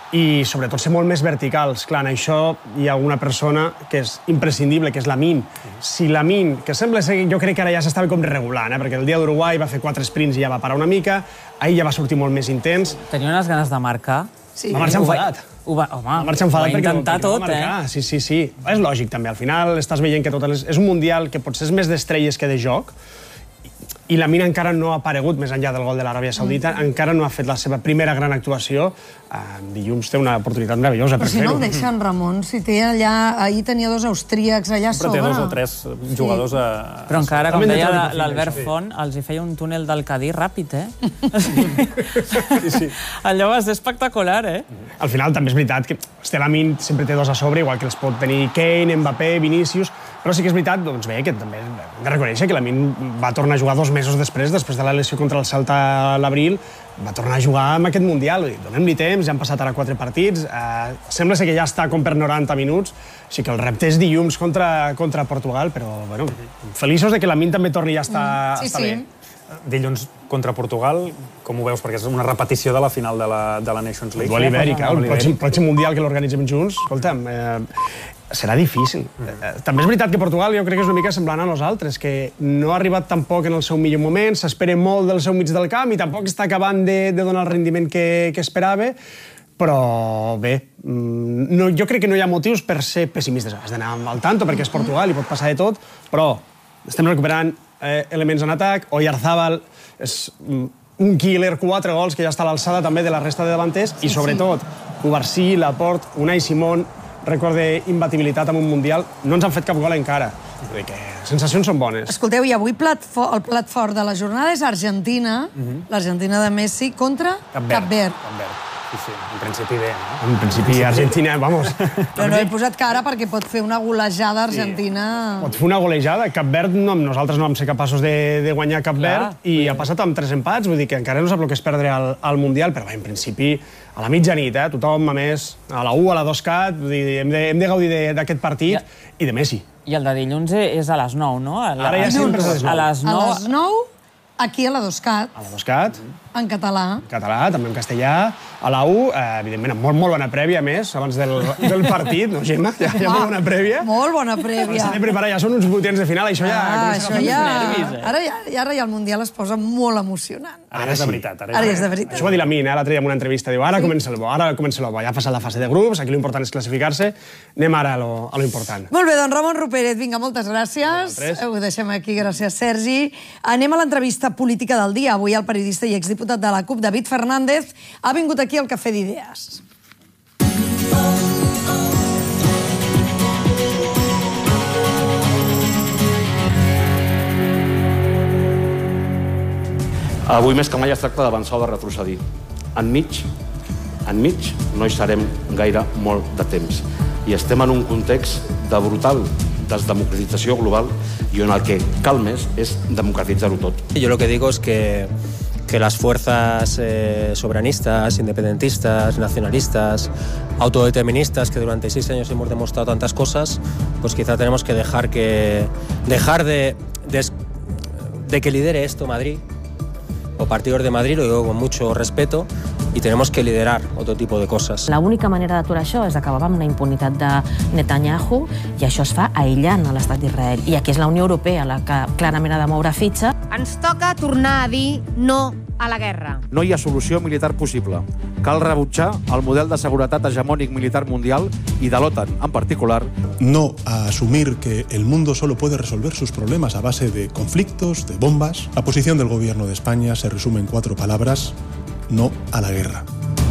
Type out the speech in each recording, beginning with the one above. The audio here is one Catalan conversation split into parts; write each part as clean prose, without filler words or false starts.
i sobretot ser molt més verticals. Clar, en això hi ha una persona que és imprescindible, que és Lamine. Si Lamine, que sembla ser, jo crec que ara ja s'estava com regulant, perquè el dia d'Uruguai va fer 4 sprints i ja va parar una mica, ahir ja va sortir molt més intens. Tenia unes ganes de marcar. Sí. Va marxar enfadat. Home, va marxar enfadat perquè intentar tot, Sí. És lògic, també. Al final estàs veient que és un mundial que potser és més d'estrelles que de joc, i Lamine encara no ha aparegut, més enllà del gol de l'Aràbia Saudita, encara no ha fet la seva primera gran actuació. Dilluns té una oportunitat meravellosa per fer-ho. Però si no el deixen, Ramon, si té allà... Ahir tenia 2 austríacs allà a sobre. Sempre té 2 o 3 jugadors a... Però encara, com deia l'Albert Font, els hi feia un túnel del Cadí ràpid, Allò va ser espectacular, Al final també és veritat que Lamine sempre té 2 a sobre, igual que els pot tenir Kane, Mbappé, Vinícius, però sí que és veritat, doncs bé, que també hem de reconèixer que Lamine va tornar a jugar 2 mesos després de la lesió contra el Celta a l'abril, va tornar a jugar amb aquest Mundial. Donem-li temps, ja han passat ara 4 partits, sembla ser que ja està com per 90 minuts, així que el repte és dilluns contra Portugal, però bueno, feliços de que Lamine també torni a estar bé. Dilluns contra Portugal, com ho veus? Perquè és una repetició de la final de la Nations League. Dual ibèrica, el pròxim Mundial que l'organitzem junts, escolta'm, serà difícil. També és veritat que Portugal jo crec que és una mica semblant a nosaltres, que no ha arribat tampoc en el seu millor moment, s'espera molt del seu mig del camp i tampoc està acabant de donar el rendiment que esperava, però bé, jo crec que no hi ha motius per ser pessimistes. Has d'anar al tanto perquè és Portugal i pot passar de tot, però estem recuperant elements en atac. Oyarzabal és un killer, 4 gols, que ja està a l'alçada també de la resta de davanters, i sobretot Cubarsí, Laporte, Unai Simón, rècord d'imbatibilitat en un Mundial, no ens han fet cap gol encara. Vull dir que sensacions són bones. Escolteu, i avui el plat fort de la jornada és Argentina, l'Argentina de Messi contra Cap Verd. Sí, en principi bé, no? En principi Argentina, vamos. Però no he posat cara perquè pot fer una golejada Argentina... Pot fer una golejada. Cap Verd, nosaltres no vam ser capaços de guanyar Cap Verd i ha passat amb 3 empats, vull dir que encara no sap el que és perdre al Mundial, però en principi a la mitjanit, tothom, a més, a la U, a la 2CAT, hem de gaudir d'aquest partit i de Messi. I el de dilluns és a les 9, no? Ara ja sempre és a les 9. A les 9, aquí a la 2CAT. A la 2CAT. En català. En català, també en castellà. A la U, evidentment, amb molt bona prèvia, més, abans del partit, no, Gemma? Ja molt bona prèvia. Molt bona prèvia. S'ha de preparar, ja són uns vuitens de final, això ja comença a fer nervis. Ara ja el Mundial es posa molt emocionant. Ara és de veritat. Ara és de veritat. Això va dir Lamine, l'altre dia en una entrevista, diu, ara comença el bo, ja ha passat la fase de grups, aquí l'important és classificar-se, anem ara a lo important. Molt bé, doncs Ramon Rupérez, vinga, moltes gràcies. Ho deixem aquí, gràcies, Sergi. Anem a l'entrevista política del dia. Avui el periodista i exdiputat de la CUP, David Fernández, ha vingut aquí al Cafè d'Idees. Avui més que mai es tracta d'avançar o de retrocedir. Enmig no hi serem gaire molt de temps. I estem en un context de brutal desdemocratització global i on el que cal més és democratitzar-ho tot. Yo lo que digo es que las fuerzas soberanistas, independentistas, nacionalistas, autodeterministas, que durante 6 años hemos demostrado tantas cosas, pues quizá tenemos que dejar de que lidere esto Madrid, o partidos de Madrid, lo digo con mucho respeto, y tenemos que liderar otro tipo de cosas. La única manera d'aturar això és acabar amb la impunitat de Netanyahu, i això es fa aïllant a l'estat d'Israel. I aquí és la Unió Europea la que clarament ha de moure fitxa. Ens toca tornar a dir no a la guerra. No hi ha solució militar possible. Cal rebutjar el model de seguretat hegemònic militar mundial i de l'OTAN en particular. No a asumir que el mundo solo puede resolver sus problemas a base de conflictos, de bombas. La posición del gobierno de España se resume en 4 palabras: no a la guerra.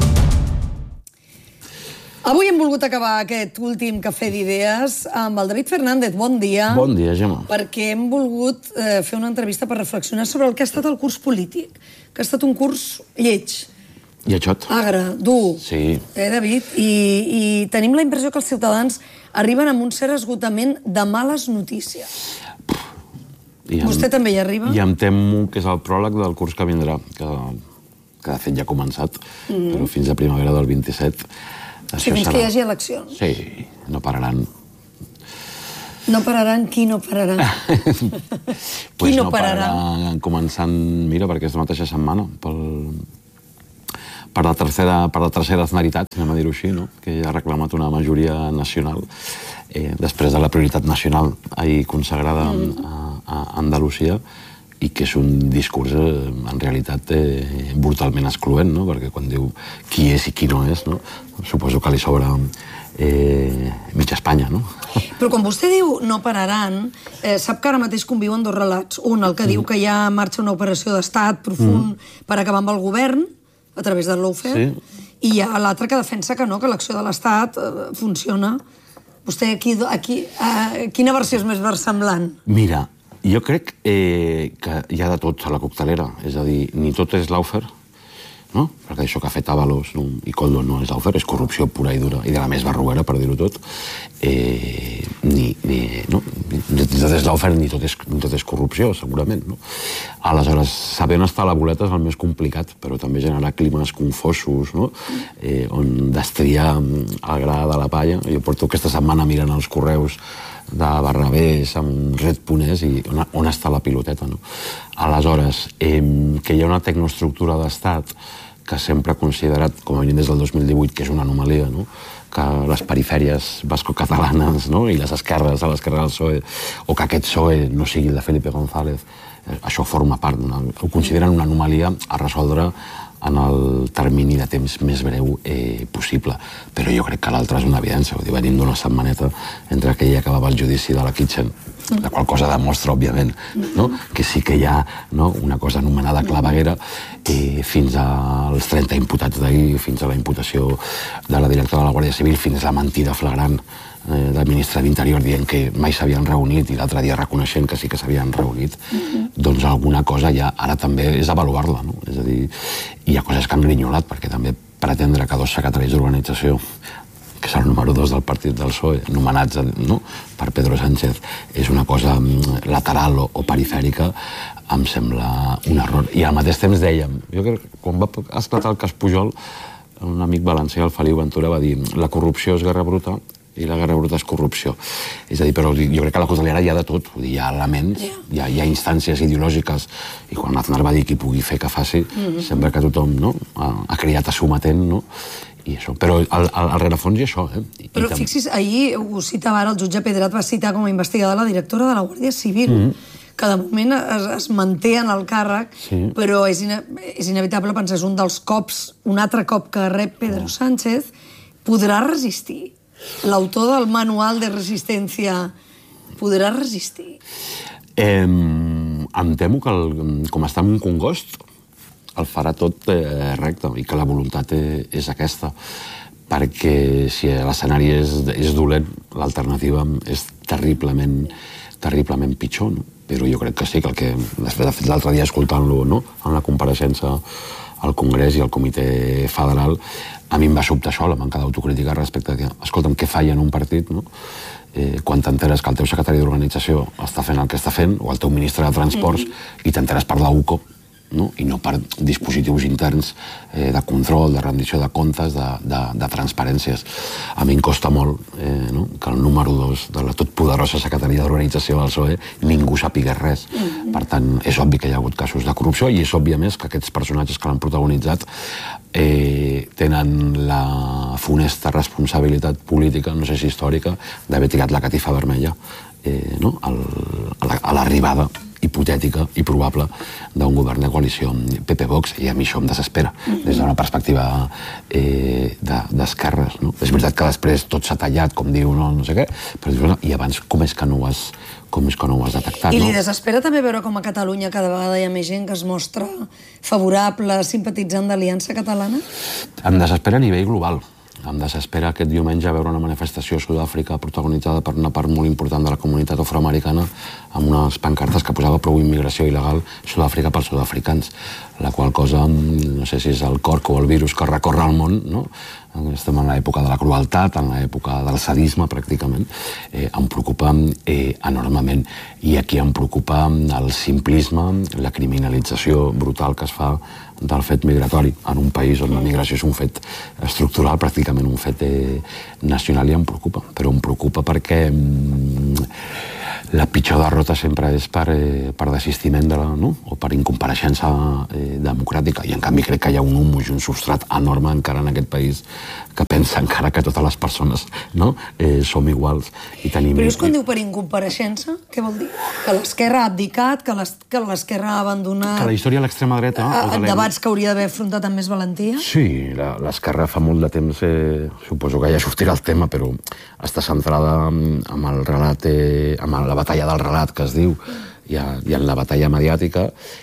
Avui hem volgut acabar aquest últim Cafè d'Idees amb el David Fernández. Bon dia. Bon dia, Gemma. Perquè hem volgut fer una entrevista per reflexionar sobre el que ha estat el curs polític, que ha estat un curs lleig. Lletjot. Agre, dur. Sí. David? I tenim la impressió que els ciutadans arriben amb un cert esgotament de males notícies. Vostè també hi arriba? I em temo que és el pròleg del curs que vindrà, que de fet ja ha començat, però fins a primavera del 27. Sí, fins que hi hagi eleccions. Sí, no pararan. No pararan? Qui no pararà? Qui no pararà? Començant, mira, per aquesta mateixa setmana, per la tercera veritat, anem a dir-ho així, que ha reclamat una majoria nacional després de la prioritat nacional ahir consagrada a Andalusia, i que és un discurs, en realitat, brutalment excloent, perquè quan diu qui és i qui no és, suposo que li sobra mitja Espanya, no? Però quan vostè diu no pararan, sap que ara mateix conviuen dos relats. Un, el que diu que ja marxa una operació d'estat profund per acabar amb el govern, a través del lawfare, i hi ha l'altre que defensa que no, que l'acció de l'Estat funciona. Vostè, quina versió és més versemblant? Mira, jo crec que hi ha de tot a la coctelera. És a dir, ni tot és lawfare, perquè això que ha fet Ábalos i Koldo no és lawfare, és corrupció pura i dura, i de la més barruera, per dir-ho tot. Ni tot és lawfare ni tot és corrupció, segurament. Aleshores, saber on està la boleta és el més complicat, però també generar climes confosos, on destriar el gra de la palla. Jo porto aquesta setmana mirant els correus de Barnabés amb Red.es i on està la piloteta. Aleshores, que hi ha una tecnoestructura d'estat que sempre ha considerat, com a mínim des del 2018, que és una anomalia, que les perifèries basco-catalanes i les esquerres a l'esquerra del PSOE, o que aquest PSOE no sigui el de Felipe González, això forma part, ho consideren una anomalia a resoldre en el termini de temps més breu possible. Però jo crec que l'altre és una evidència. Venim d'una setmaneta entre que ja acabava el judici de la Kitchen, la qual cosa demostra, òbviament, que sí que hi ha una cosa anomenada claveguera, fins als 30 imputats d'ahir, fins a la imputació de la directora de la Guàrdia Civil, fins a la mentida flagrant del ministre d'Interior dient que mai s'havien reunit i l'altre dia reconeixent que sí que s'havien reunit, doncs alguna cosa ja ara també és avaluar-la. És a dir, hi ha coses que han grinyolat, perquè també pretendre que dos secretaris d'organització, que és el número 2 del partit del PSOE, nomenats per Pedro Sánchez, és una cosa lateral o perifèrica, em sembla un error. I al mateix temps dèiem, jo crec que quan va esclatar el cas Pujol, un amic valencià, el Feliu Ventura, va dir la corrupció és guerra bruta i la guerra bruta és corrupció. És a dir, però jo crec que a la coctelera hi ha de tot. Hi ha elements, hi ha instàncies ideològiques, i quan Aznar va dir qui pugui fer que faci, sembla que tothom ha criat a sometent, i això. Però al rerefons hi ha això. Però fixi's, ahir ho citava ara, el jutge Pedret va citar com a investigadora la directora de la Guàrdia Civil, que de moment es manté en el càrrec, però és inevitable pensar, és un dels cops, un altre cop que rep Pedro Sánchez, podrà resistir? L'autor del manual de resistència podrà resistir? Em temo que, com està en un congost, el farà tot recte, i que la voluntat és aquesta. Perquè si l'escenari és dolent, l'alternativa és terriblement pitjor. Però jo crec que sí, que el que... De fet, l'altre dia escoltant-lo en la compareixença al Congrés i al Comitè Federal, a mi em va sobtar això, la manca d'autocrítica respecte a que, escolta'm, què falla en un partit, quan t'enteres que el teu secretari d'organització està fent el que està fent, o el teu ministre de Transports, i t'enteres per la UCO, i no per dispositius interns de control, de rendició de comptes, de transparències. A mi em costa molt que el número 2 de la totpoderosa secretaria d'organització del PSOE ningú sàpiga res. Per tant, és obvi que hi ha hagut casos de corrupció i és obvi, a més, que aquests personatges que l'han protagonitzat tenen la funesta responsabilitat política, no sé si històrica, d'haver tirat la catifa vermella a l'arribada hipotètica i probable d'un govern de coalició PP-Vox, i a mi això em desespera des d'una perspectiva d'esquerres. És veritat que després tot s'ha tallat, com diu, no sé què, però i abans com és que no ho has detectat? I li desespera també veure com a Catalunya cada vegada hi ha més gent que es mostra favorable, simpatitzant d'Aliança Catalana? Em desespera a nivell global. Em desespera aquest diumenge veure una manifestació a Sud-àfrica protagonitzada per una part molt important de la comunitat afroamericana amb unes pancartes que posava prou immigració il·legal Sud-àfrica pels sud-africans, la qual cosa, no sé si és el corc o el virus que recorre el món, estem en l'època de la crueltat, en l'època del sadisme, pràcticament, em preocupa enormement. I aquí em preocupa el simplisme, la criminalització brutal que es fa del fet migratori en un país on la migració és un fet estructural, pràcticament un fet nacional, i em preocupa. Però em preocupa perquè La pitjor derrota sempre és per desistiment o per incompareixença democràtica. I en canvi crec que hi ha un humus i un substrat enorme encara en aquest país que pensa encara que totes les persones som iguals. Però és quan diu per incompareixença? Què vol dir? Que l'esquerra ha abdicat, que l'esquerra ha abandonat... Que la història de l'extrema dreta... Debats que hauria d'haver afrontat amb més valentia? Sí, l'esquerra fa molt de temps, suposo que ja sortirà el tema, però està centrada en el relat, en la batalla del relat, que es diu, i en la batalla mediàtica.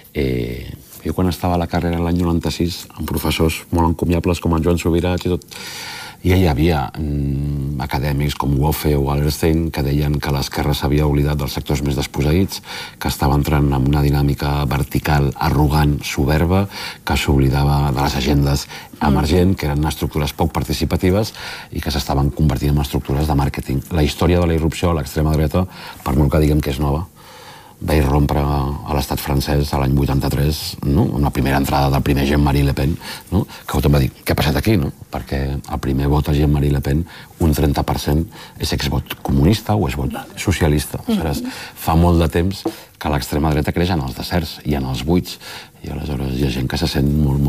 Jo quan estava a la carrera l'any 96, amb professors molt encomiables com en Joan Subirats i tot, i hi havia acadèmics com Wofe o Wallerstein que deien que l'esquerra s'havia oblidat dels sectors més desposseïts, que estava entrant en una dinàmica vertical, arrogant, soberba, que s'oblidava de les agendes emergents, que eren estructures poc participatives i que s'estaven convertint en estructures de màrqueting. La història de la irrupció a l'extrema dreta, per molt que diguem que és nova, va irrompre a l'estat francès l'any 83, amb la primera entrada del primer Jean-Marie Le Pen, que tothom va dir, què ha passat aquí? Perquè el primer vot a Jean-Marie Le Pen, un 30% és exvot comunista o és vot socialista. Fa molt de temps que l'extrema dreta creix en els deserts i en els buits, i aleshores hi ha gent que se sent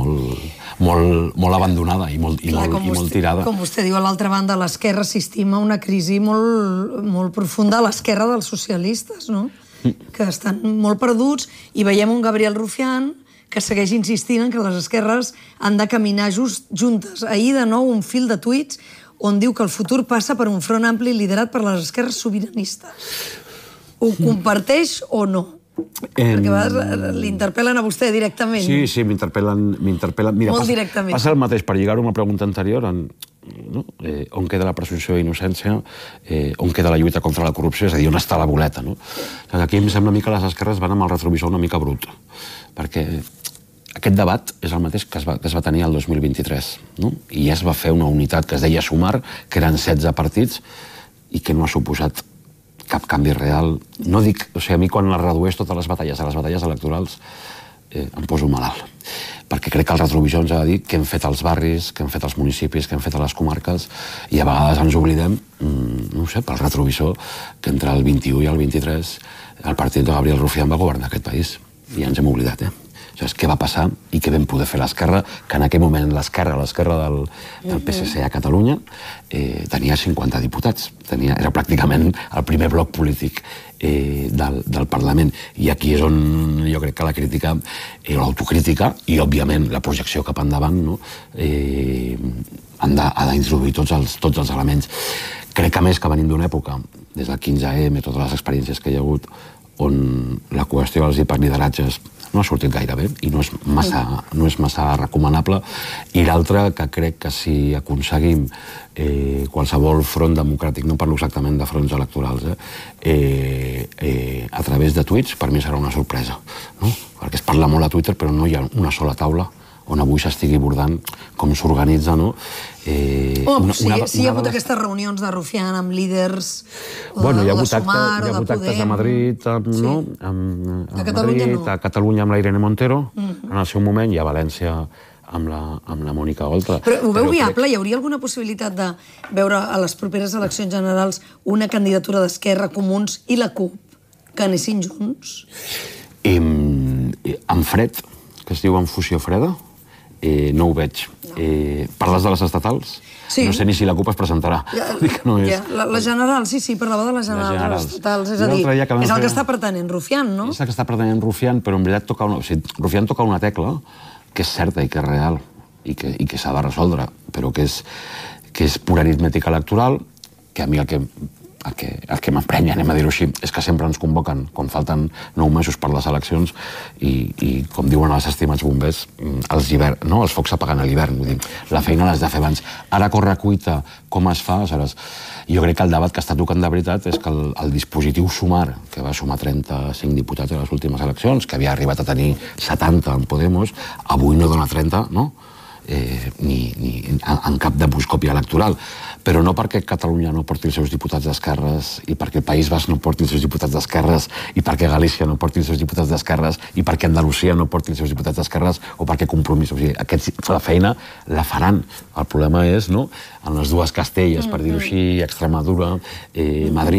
molt abandonada i molt tirada. Com vostè diu, a l'altra banda, l'esquerra assistim a una crisi molt profunda a l'esquerra dels socialistes, no? Que estan molt perduts, i veiem un Gabriel Rufián que segueix insistint en que les esquerres han de caminar juntes. Ahir, de nou, un fil de tuits on diu que el futur passa per un front ampli liderat per les esquerres sobiranistes. Ho comparteix o no? Perquè a vegades l'interpel·len a vostè directament. Sí, m'interpel·len. Molt directament. Passa el mateix, per lligar-ho amb la pregunta anterior, on queda la presumpció d'innocència, on queda la lluita contra la corrupció, és a dir, on està la boleta. Aquí em sembla a mi que les esquerres van amb el retrovisor una mica brut, perquè aquest debat és el mateix que es va tenir el 2023, i ja es va fer una unitat que es deia Sumar, que eren 16 partits, i que no ha suposat cap canvi real. No dic, a mi quan les redueix totes les batalles a les batalles electorals em poso malalt, perquè crec que el retrovisor ens ha de dir què hem fet als barris, què hem fet als municipis, què hem fet a les comarques, i a vegades ens oblidem, no sé, pel retrovisor, que entre el 21 i el 23 el partit de Gabriel Rufián va governar aquest país, i ja ens hem oblidat, què va passar i què vam poder fer l'esquerra, que en aquell moment l'esquerra del PSC a Catalunya tenia 50 diputats, era pràcticament el primer bloc polític del Parlament, i aquí és on jo crec que la crítica, l'autocrítica i òbviament la projecció cap endavant ha d'introduir tots els elements. Crec que més que venim d'una època, des del 15M, totes les experiències que hi ha hagut, on la qüestió dels hiperlideratges no ha sortit gaire bé i no és massa recomanable, i l'altre, que crec que si aconseguim qualsevol front democràtic, no parlo exactament de fronts electorals, a través de tuits, per mi serà una sorpresa, perquè es parla molt a Twitter però no hi ha una sola taula on avui s'estigui abordant com s'organitza, Sí, hi ha hagut aquestes reunions de Rufián amb líders de Sumar o de Podem. Hi ha hagut actes a Madrid, a Catalunya amb la Irene Montero, en el seu moment, i a València amb la Mònica Oltra. Però ho veu viable? Hi hauria alguna possibilitat de veure a les properes eleccions generals una candidatura d'Esquerra, Comuns i la CUP que anessin junts? En fred, que es diu en fusió freda, no ho veig. Parles de les estatals? No sé ni si la CUP es presentarà. La general, sí, parlava de la general, de les estatals. És a dir, és el que està pretenent Rufián, no? És el que està pretenent Rufián, però en veritat Rufián toca una tecla que és certa i que és real i que s'ha de resoldre, però que és pura aritmètica electoral, que a mi el que m'emprenya, anem a dir-ho així, és que sempre ens convoquen quan falten 9 mesos per les eleccions i com diuen els estimats bombers, els focs s'apaguen a l'hivern. La feina l'has de fer abans. Ara corre cuita, com es fa? Jo crec que el debat que està tocant de veritat és que el dispositiu Sumar, que va sumar 35 diputats a les últimes eleccions, que havia arribat a tenir 70 en Podemos, avui no dona 30, no? Ni en cap demoscòpia electoral, però no perquè Catalunya no porti els seus diputats d'esquerres i perquè el País Basc no porti els seus diputats d'esquerres i perquè Galícia no porti els seus diputats d'esquerres i perquè Andalusia no porti els seus diputats d'esquerres o perquè Compromís, o sigui, la feina la faran. El problema és, en les dues Castelles, per dir-ho així, Extremadura, Madrid,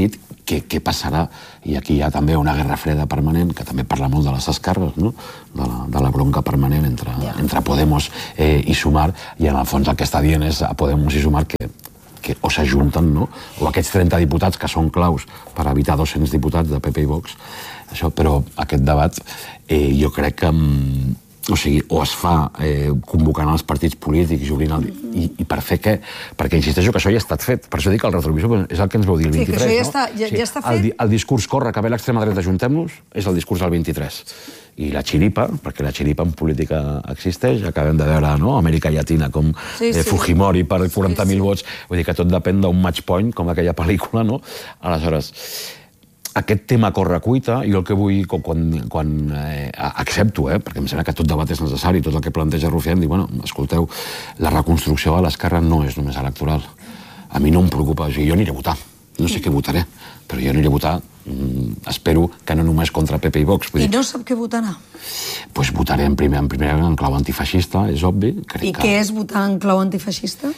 què passarà? I aquí hi ha també una guerra freda permanent, que també parla molt de les esquerres, no? De la bronca permanent entre Podemos i Sumar, i en el fons el que està dient és a Podemos i Sumar que o s'ajunten, no? O aquests 30 diputats que són claus per evitar 200 diputats de PP i Vox, això, però aquest debat jo crec que o sigui, o es fa convocant els partits polítics i per fer què? Perquè insisteixo que això ja ha estat fet. Per això dic que el retrovisor és el que ens vau dir el 23, no? Sí, que això ja està fet. El discurs corre, que ve l'extrema dreta, ajuntem-nos, és el discurs del 23. I la xiripa, perquè la xiripa en política existeix, acabem de veure, no?, Amèrica Llatina, com Fujimori per 40.000 vots, vull dir que tot depèn d'un match point, com aquella pel·lícula, no? Aleshores, aquest tema corre cuita, i el que vull, quan accepto, perquè em sembla que tot debat és necessari, tot el que planteja Rufián, diu, bueno, escolteu, la reconstrucció a l'esquerra no és només electoral. A mi no em preocupa, o sigui, jo aniré a votar, no sé què votaré, però jo aniré a votar, espero que no només contra PP i Vox. I no sap què votarà? Doncs votaré en primer en clau antifeixista, és obvi. I què és votar en clau antifeixista?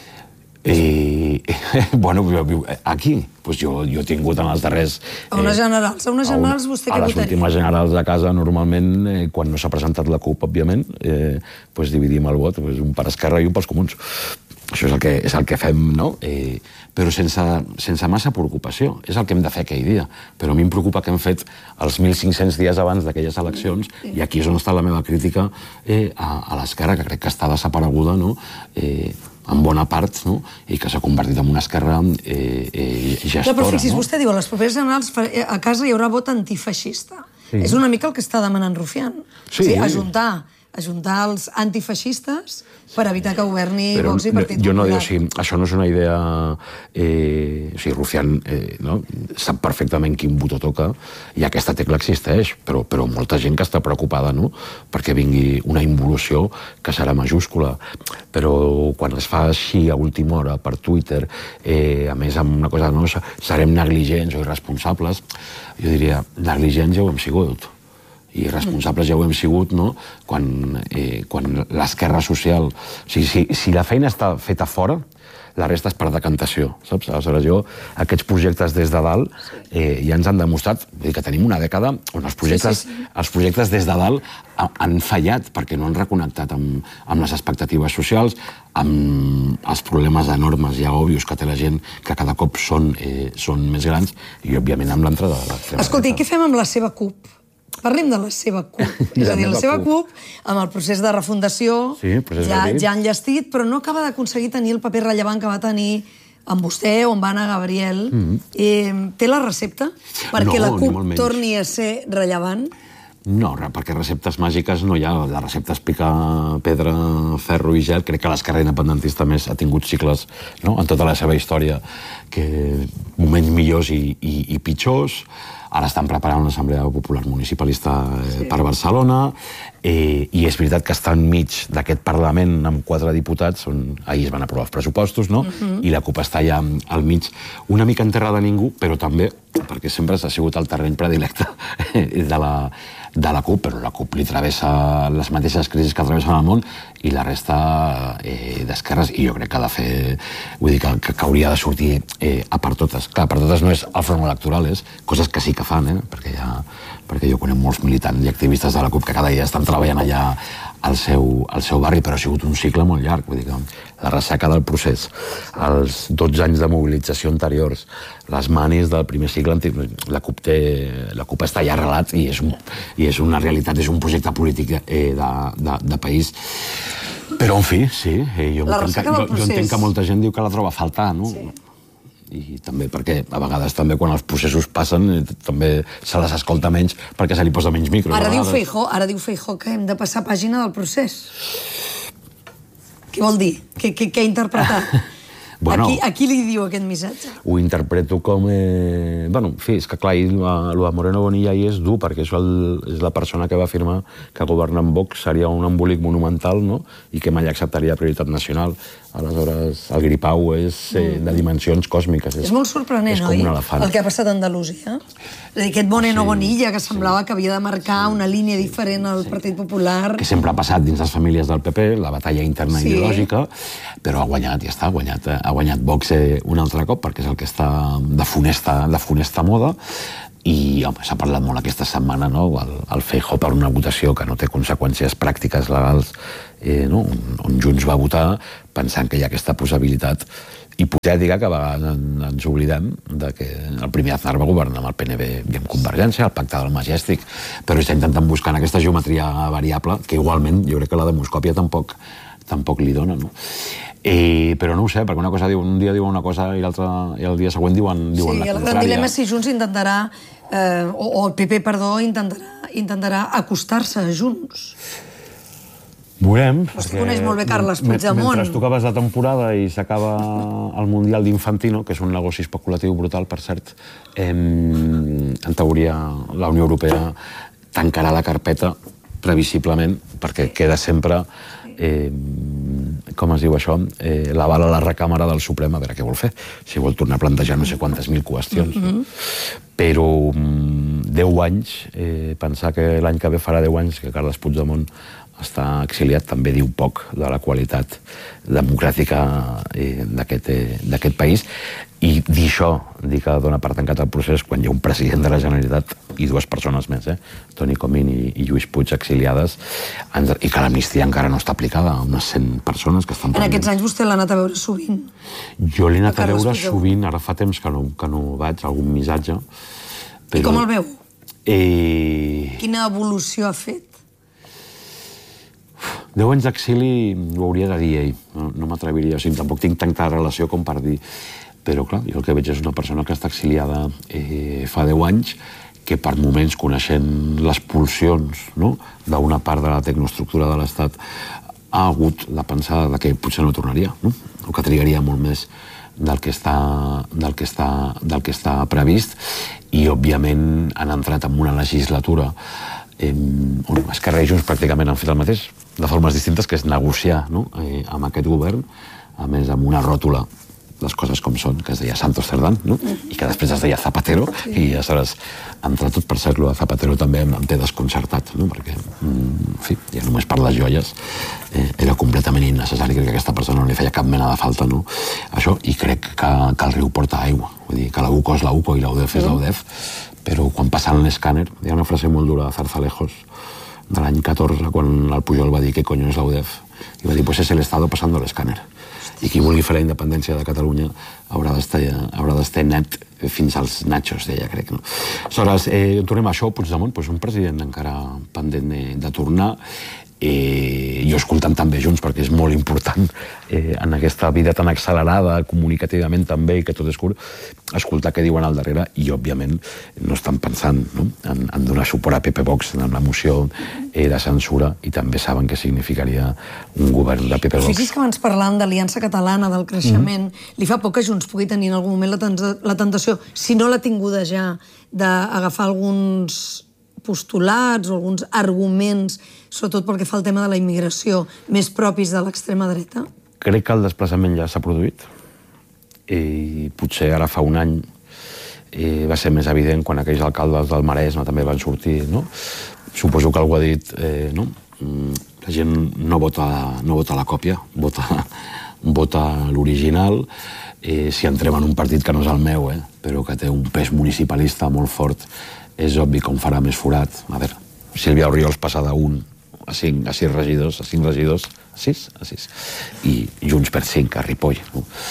Bueno, aquí, jo he tingut en els darrers... A unes generals vostè què votaria? A les últimes generals de casa, normalment, quan no s'ha presentat la CUP, òbviament, dividim el vot, un per Esquerra i un pels Comuns. Això és el que fem, no? Però sense massa preocupació. És el que hem de fer aquell dia. Però a mi em preocupa que hem fet els 1.500 dies abans d'aquelles eleccions, i aquí és on està la meva crítica a l'esquerra, que crec que està desapareguda, no?, en bona part, no?, i que s'ha convertit en una esquerra gestora. Però fixis, vostè diu, a les properes generals a casa hi haurà vot antifeixista. És una mica el que està demanant Rufián. Sí. Ajuntar els antifeixistes per evitar que governi Vox i Partit Popular. Jo no dic, això no és una idea... O sigui, Rufián sap perfectament quin botó toca, i aquesta tecla existeix, però molta gent que està preocupada, no?, perquè vingui una involució que serà majúscula. Però quan es fa així a última hora per Twitter, a més amb una cosa, no, serem negligents o irresponsables, jo diria, negligents ja ho hem sigut. I responsables ja ho hem sigut, no?, quan l'esquerra social... O sigui, si la feina està feta fora, la resta és per decantació, saps? Aleshores, aquests projectes des de dalt ja ens han demostrat que tenim una dècada on els projectes des de dalt han fallat perquè no han reconnectat amb les expectatives socials, amb els problemes enormes i òbvios que té la gent, que cada cop són més grans, i, òbviament, amb l'entrada de l'extrema dreta. Escolti, què fem amb la seva CUP? Parlem de la seva CUP. És a dir, la seva CUP, amb el procés de refundació, ja ha enllestit, però no acaba d'aconseguir tenir el paper rellevant que va tenir amb vostè o amb Anna Gabriel. Té la recepta perquè la CUP torni a ser rellevant? No, perquè receptes màgiques no hi ha. La recepta és picar pedra, ferro i gel. Crec que l'esquerra independentista més ha tingut cicles en tota la seva història, moments millors i pitjors. Ara estan preparant una assemblea popular municipalista per Barcelona, i és veritat que està enmig d'aquest Parlament amb 4 diputats, on ahir es van aprovar els pressupostos, no? I la CUP està allà al mig, una mica en terra de ningú, però també perquè sempre ha sigut el terreny predilecte de la CUP, però la CUP li travessa les mateixes crisis que travessen el món, i la resta d'esquerres, i jo crec que ha de fer, vull dir que hauria de sortir a per totes. Clar, per totes no és el front electoral, és coses que sí que fan, perquè jo conec molts militants i activistes de la CUP que cada dia estan treballant allà al seu barri, però ha sigut un cicle molt llarg, vull dir que la ressaca del procés, els 12 anys de mobilització anteriors, les manis del primer cicle, la CUP està allà arrelat, i és una realitat, és un projecte polític de país. Però, en fi, sí, jo entenc que molta gent diu que la troba a faltar, no? I també perquè a vegades també quan els processos passen també se les escolta menys perquè se li posa menys micro. Ara diu Feijóo que hem de passar pàgina del procés. Què vol dir? Què ha interpretat? A qui li diu aquest missatge? Ho interpreto com... Bueno, en fi, és que clar, lo de Moreno Bonilla ahir és dur, perquè és la persona que va afirmar que governar amb Vox seria un embolic monumental, no?, i que mai acceptaria prioritat nacional. Aleshores, el gripau és de dimensions còsmiques. És molt sorprenent, oi? El que ha passat a Andalusia. És a dir, aquest Moreno Bonilla, que semblava que havia de marcar una línia diferent al Partit Popular. Que sempre ha passat dins les famílies del PP, la batalla interna ideològica, però ha guanyat, ja està, ha guanyat Vox un altre cop, perquè és el que està de funesta moda. I s'ha parlat molt aquesta setmana, el Feijóo per una votació que no té conseqüències pràctiques legals, on Junts va votar pensant que hi ha aquesta possibilitat hipotètica que a vegades ens oblidem que el primer Aznar va governar amb el PNV i amb Convergència, el pacte del Majestic, però està intentant buscar aquesta geometria variable que igualment jo crec que la demoscòpia tampoc li dona, no? Però no ho sé, perquè un dia diuen una cosa i el dia següent diuen la contrària. Sí, el gran dilema és si Junts intentarà, o el PP, perdó, intentarà acostar-se a Junts. Veurem. Tu coneix molt bé Carles Puigdemont. Mentre tu acabes la temporada i s'acaba el Mundial d'Infantino, que és un negoci especulatiu brutal, per cert, en teoria la Unió Europea tancarà la carpeta previsiblement, perquè queda sempre com es diu això, l'aval a la recàmera del Suprem, a veure què vol fer, si vol tornar a plantejar no sé quantes mil qüestions. Però 10 anys, pensar que l'any que ve farà 10 anys que Carles Puigdemont està exiliat també diu poc de la qualitat democràtica d'aquest país. I dir això, dir que dona per tancat el procés quan hi ha un president de la Generalitat i 2 persones més, Toni Comín i Lluís Puig exiliades, i que l'amnistia encara no està aplicada a unes 100 persones que estan... En aquests anys vostè l'ha anat a veure sovint? Jo l'he anat a veure sovint, ara fa temps que no vaig, algun missatge. I com el veu? Quina evolució ha fet? 10 anys d'exili ho hauria de dir ell, no m'atreviria, tampoc tinc tanta relació com per dir. Però, clar, jo el que veig és una persona que està exiliada fa 10 anys, que per moments, coneixent les pulsions d'una part de la tecnoestructura de l'Estat, ha hagut de pensar que potser no tornaria, o que trigaria molt més del que està previst, i, òbviament, han entrat en una legislatura on Esquerra i Junts pràcticament han fet el mateix, de formes distintes, que és negociar amb aquest govern, a més amb una ròtula les coses com són, que es deia Santos Cerdán, i que després es deia Zapatero, i aleshores, entre tot per ser-lo de Zapatero també em té desconcertat, perquè, en fi, ja només per les joies era completament innecessari, crec que a aquesta persona no li feia cap mena de falta, això, i crec que el riu porta aigua, vull dir, que la UCO és la UCO i la UDEF és la UDEF, però quan passen l'escàner, hi ha una frase molt dura de Zarzalejos, de l'any 14, quan el Pujol va dir «¿Qué coño es la UDEF?» i va dir «Pues es el Estado pasando l'escàner». I qui vulgui fer la independència de Catalunya haurà d'estar net fins als nachos, deia, crec. Aleshores, tornem a això, Puigdemont, un president encara pendent de tornar, jo escoltant també Junts, perquè és molt important en aquesta vida tan accelerada, comunicativament també, i que tot és curt, escoltar què diuen al darrere, i òbviament no estan pensant en donar suport a PP Vox en la moció de censura, i també saben què significaria un govern de PP Vox. Fixis que abans parlant d'Aliança Catalana, del creixement, li fa por que Junts pugui tenir en algun moment la tentació, si no l'ha tinguda ja, d'agafar alguns postulats o alguns arguments, sobretot pel que fa al tema de la immigració, més propis de l'extrema dreta? Crec que el desplaçament ja s'ha produït. I potser ara fa un any va ser més evident quan aquells alcaldes del Maresme també van sortir, no? Suposo que algú ha dit, no? La gent no vota la còpia, vota l'original. Si entrem en un partit que no és el meu, però que té un pes municipalista molt fort, és obvi que on farà més forat. A veure, Sílvia Orriols passa d'1 a 5 regidors, a 6, i Junts per 5 a Ripoll.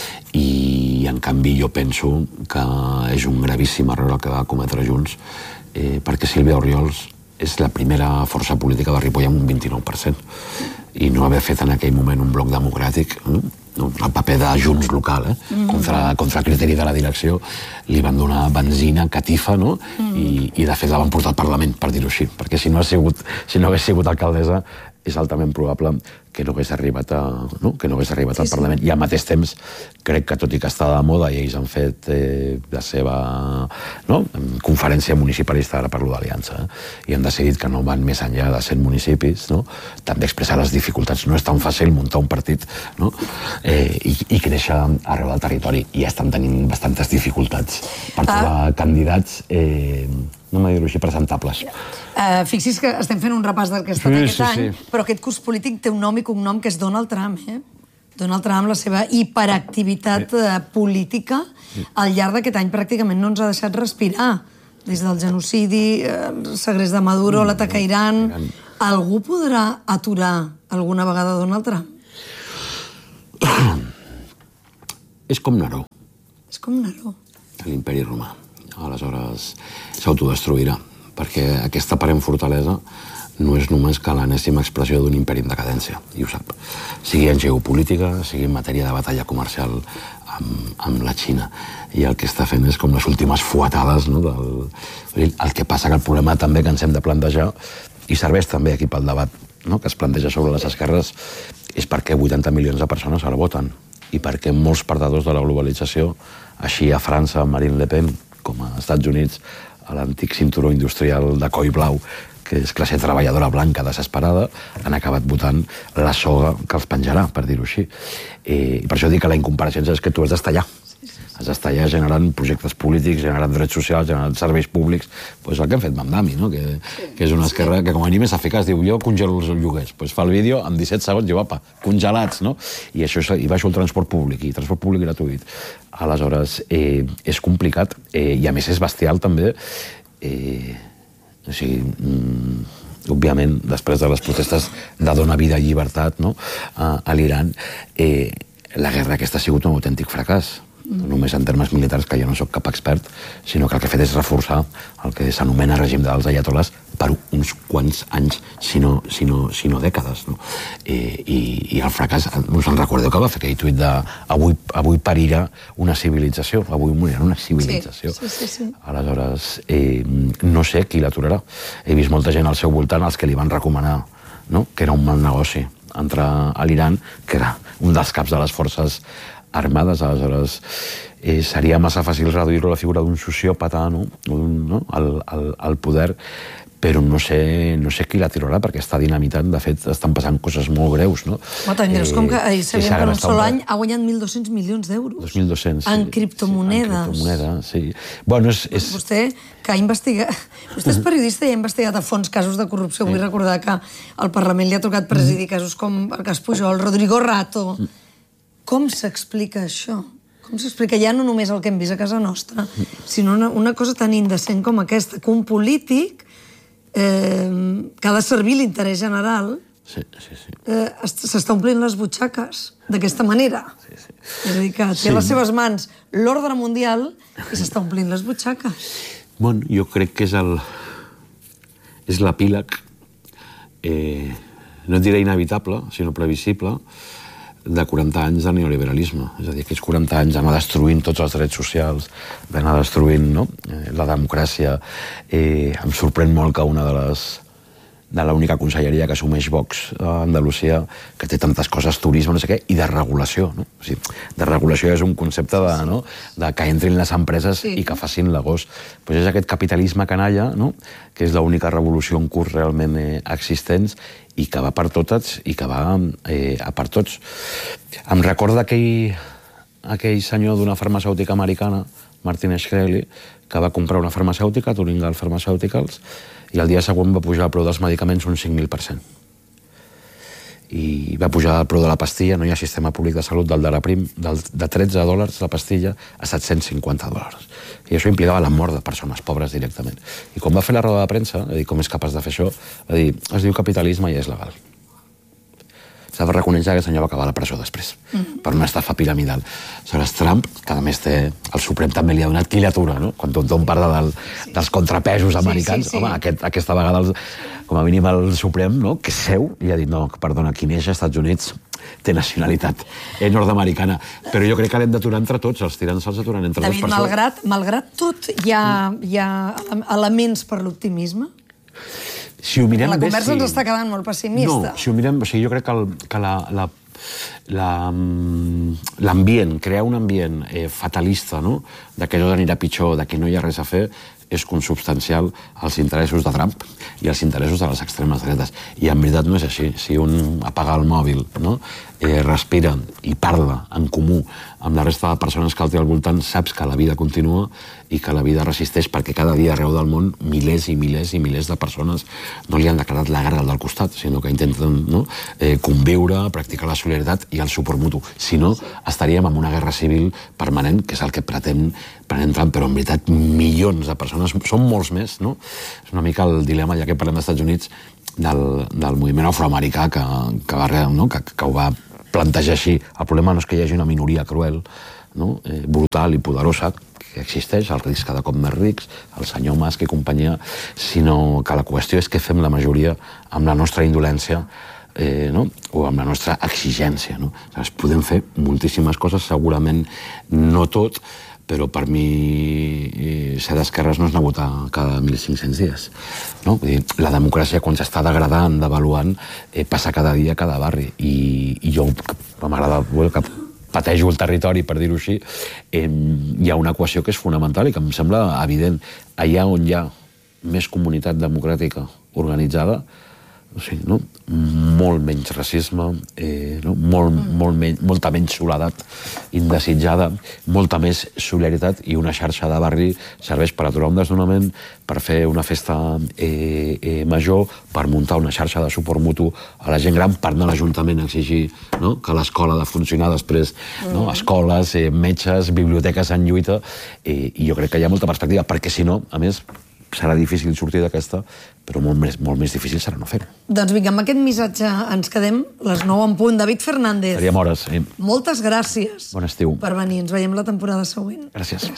I, en canvi, jo penso que és un gravíssim error el que va cometre Junts, perquè Sílvia Orriols és la primera força política de Ripoll amb un 29%, i no haver fet en aquell moment un bloc democràtic, el paper de Junts local, contra el criteri de la direcció, li van donar benzina, catifa, i de fet la van portar al Parlament, per dir-ho així, perquè si no hagués sigut alcaldessa, és altament probable que no hagués arribat al Parlament. I al mateix temps, crec que tot i que està de moda i ells han fet la seva conferència municipalista, ara parlo d'Aliança, i han decidit que no van més enllà de 100 municipis, també expressar les dificultats. No és tan fàcil muntar un partit i créixer arreu del territori, i estan tenint bastantes dificultats per trobar candidats no m'ho dir-ho així, presentables. Fixi's que estem fent un repàs del que ha estat aquest any, però aquest curs polític té un nom i cognom que és Donald Trump. Donald Trump, la seva hiperactivitat política al llarg d'aquest any pràcticament no ens ha deixat respirar. Des del genocidi, el segrest de Maduro, l'atac a Iran... Algú podrà aturar alguna vegada Donald Trump? És com Neró. És com Neró. A l'imperi romà. Aleshores s'autodestruirà, perquè aquesta aparent fortalesa no és només que l'enèsima expressió d'un imperi en decadència, i ho sap. Sigui en geopolítica, sigui en matèria de batalla comercial amb la Xina. I el que està fent és com les últimes fuetades. El que passa que el problema també que ens hem de plantejar, i serveix també aquí pel debat que es planteja sobre les esquerres, és per què 80 milions de persones ara voten, i per què molts perdedors de la globalització, així a França, Marine Le Pen, com als Estats Units, a l'antic cinturó industrial de coll blau, que és classe treballadora blanca desesperada, han acabat votant la soga que els penjarà, per dir-ho així. I per això dic que la incompareixença és que tu has d'estallar. Has d'estallar generant projectes polítics, generant drets socials, generant serveis públics. És el que hem fet Mamdami, que és una esquerra que com a mínim és eficaç. Diu, jo congelo els lloguers. Fa el vídeo, en 17 segons, diu, apa, congelats. I baixo el transport públic, i transport públic gratuït. Aleshores, és complicat, i a més és bestial també. O sigui, òbviament, després de les protestes de dona vida i llibertat a l'Iran, la guerra aquesta ha sigut un autèntic fracàs. No només en termes militars, que jo no soc cap expert, sinó que el que ha fet és reforçar el que s'anomena règim dels aiatoles per uns quants anys, si no dècades. I el fracàs, us en recordeu que va fer aquell tuit de avui parirà una civilització, avui morirà una civilització. Aleshores, no sé qui l'aturarà. He vist molta gent al seu voltant, els que li van recomanar que era un mal negoci entrar a l'Iran, que era un dels caps de les forces armades. Aleshores, seria massa fàcil reduir-lo a la figura d'un sociòpata al poder, però no sé qui la tirarà, perquè està dinamitant. De fet, estan passant coses molt greus. Tan greus com que ahir sabíem que en un sol any ha guanyat 1.200 milions d'euros. 2.200. En criptomonedes. En criptomonedes, sí. Bueno, vostè, que ha investigat... Vostè és periodista i ha investigat a fons casos de corrupció. Vull recordar que al Parlament li ha tocat presidir casos com el cas Pujol, Rodrigo Rato. Com s'explica això? Com s'explica ja no només el que hem vist a casa nostra, sinó una cosa tan indecent com aquesta, que un polític que ha de servir l'interès general s'està omplint les butxaques d'aquesta manera. És a dir, que té a les seves mans l'ordre mundial i s'està omplint les butxaques. Bueno, jo crec que és l'epíleg, no et diré inevitable, sinó previsible, de 40 anys de neoliberalisme. És a dir, aquests 40 anys d'anar destruint tots els drets socials, d'anar destruint la democràcia. Em sorprèn molt que una de l'única conselleria que assumeix Vox a Andalusia, que té tantes coses, turisme, no sé què, i de regulació. O sigui, de regulació és un concepte de que entrin les empreses i que facin l'agost. És aquest capitalisme canalla, que és l'única revolució en curs realment existent, i que va per totes i que va a per tots. Em recorda aquell senyor d'una farmacèutica americana, Martin Shkreli, que va comprar una farmacèutica, Turingal Pharmaceuticals, i el dia següent va pujar el preu dels medicaments un 5.000%. I va pujar el preu de la pastilla, no hi ha sistema públic de salut, del Daraprim, de $13 la pastilla a $750. I això implicava la mort de persones pobres directament. I quan va fer la roda de premsa, va dir, com és capaç de fer això? Va dir, es diu capitalisme i és legal. S'ha de reconèixer que el senyor va acabar a la presó després, per una estafa piramidal. Aleshores, Trump, que a més té el Suprem també li ha donat quillatura, quan tothom parla dels contrapesos americans, home, aquesta vegada, com a mínim el Suprem, que és seu, li ha dit, no, perdona, qui neix als Estats Units té nacionalitat nord-americana. Però jo crec que l'hem d'aturar entre tots, els tirants se'ls aturan entre tots. David, malgrat tot, hi ha elements per l'optimisme? si ho mirem la bé... conversa ens està quedant molt pessimista. No, si ho mirem... O sigui, jo crec que l'ambient, crear un ambient fatalista, no?, que tot anirà pitjor, que no hi ha res a fer, és consubstancial als interessos de Trump i als interessos de les extremes dretes. I en veritat no és així. Si un apaga el mòbil, no?, respira i parla en comú amb la resta de persones que el té al voltant, saps que la vida continua i que la vida resisteix, perquè cada dia arreu del món milers i milers i milers de persones no li han declarat la guerra al del costat, sinó que intenten conviure, practicar la solidaritat i el suport mutu. Si no, estaríem en una guerra civil permanent, que és el que pretén Trump, però en veritat milions de persones, són molts més, no? És una mica el dilema, ja que parlem dels Estats Units, del moviment afroamericà que ho va plantejar així. El problema no és que hi hagi una minoria cruel, brutal i poderosa, que existeix, el risc cada cop més rics, el senyor Musk i companyia, sinó que la qüestió és què fem la majoria amb la nostra indolència o amb la nostra exigència. Podem fer moltíssimes coses, segurament no tot, però per mi ser d'esquerres no és anar a votar cada 1.500 dies. La democràcia, quan s'està degradant, devaluant, passa cada dia a cada barri. I jo, m'agrada que patejo el territori, per dir-ho així, hi ha una equació que és fonamental i que em sembla evident. Allà on hi ha més comunitat democràtica organitzada, molt menys racisme, molta menys soledat indesitjada, molta més solidaritat, i una xarxa de barri serveix per aturar un desnonament, per fer una festa major, per muntar una xarxa de suport mutu a la gent gran, per anar a l'Ajuntament a exigir que l'escola ha de funcionar després, escoles, metges, biblioteques en lluita, i jo crec que hi ha molta perspectiva, perquè si no, a més, serà difícil sortir d'aquesta, però molt més difícil serà no fer-ho. Doncs vinga, amb aquest missatge ens quedem les 9 en punt. David Fernández. Faríem hores. Moltes gràcies. Bon estiu. Per venir. Ens veiem la temporada següent. Gràcies.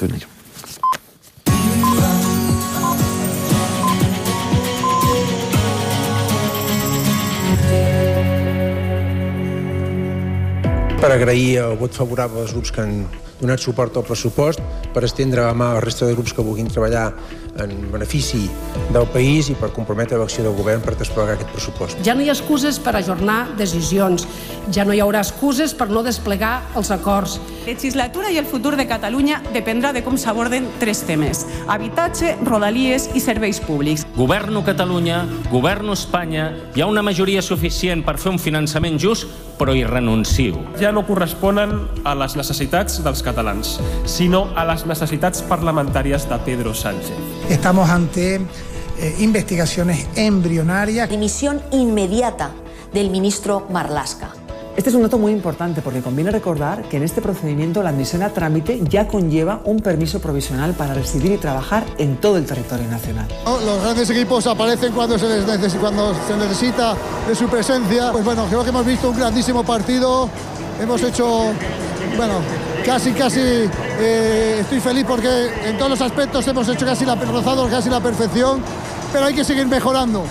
Per agrair el vot favorable als grups que han donat suport al pressupost, per estendre la mà a la resta de grups que vulguin treballar en benefici del país i per comprometre l'acció del govern per desplegar aquest pressupost. Ja no hi ha excuses per ajornar decisions, ja no hi haurà excuses per no desplegar els acords. La legislatura i el futur de Catalunya dependrà de com s'aborden 3 temes: habitatge, rodalies i serveis públics. Governo Catalunya, governo Espanya, hi ha una majoria suficient per fer un finançament just, però hi renuncio. Ja no corresponen a les necessitats dels catalans, sinó a les necessitats parlamentàries de Pedro Sánchez. Estamos ante investigaciones embrionarias. Dimisión inmediata del ministro Marlaska. Este es un dato muy importante porque conviene recordar que en este procedimiento la admisión a trámite ya conlleva un permiso provisional para residir y trabajar en todo el territorio nacional. Los grandes equipos aparecen cuando se necesita de su presencia. Pues bueno, creo que hemos visto un grandísimo partido. Hemos hecho, casi, estoy feliz porque en todos los aspectos hemos hecho rozado casi la perfección, pero hay que seguir mejorando.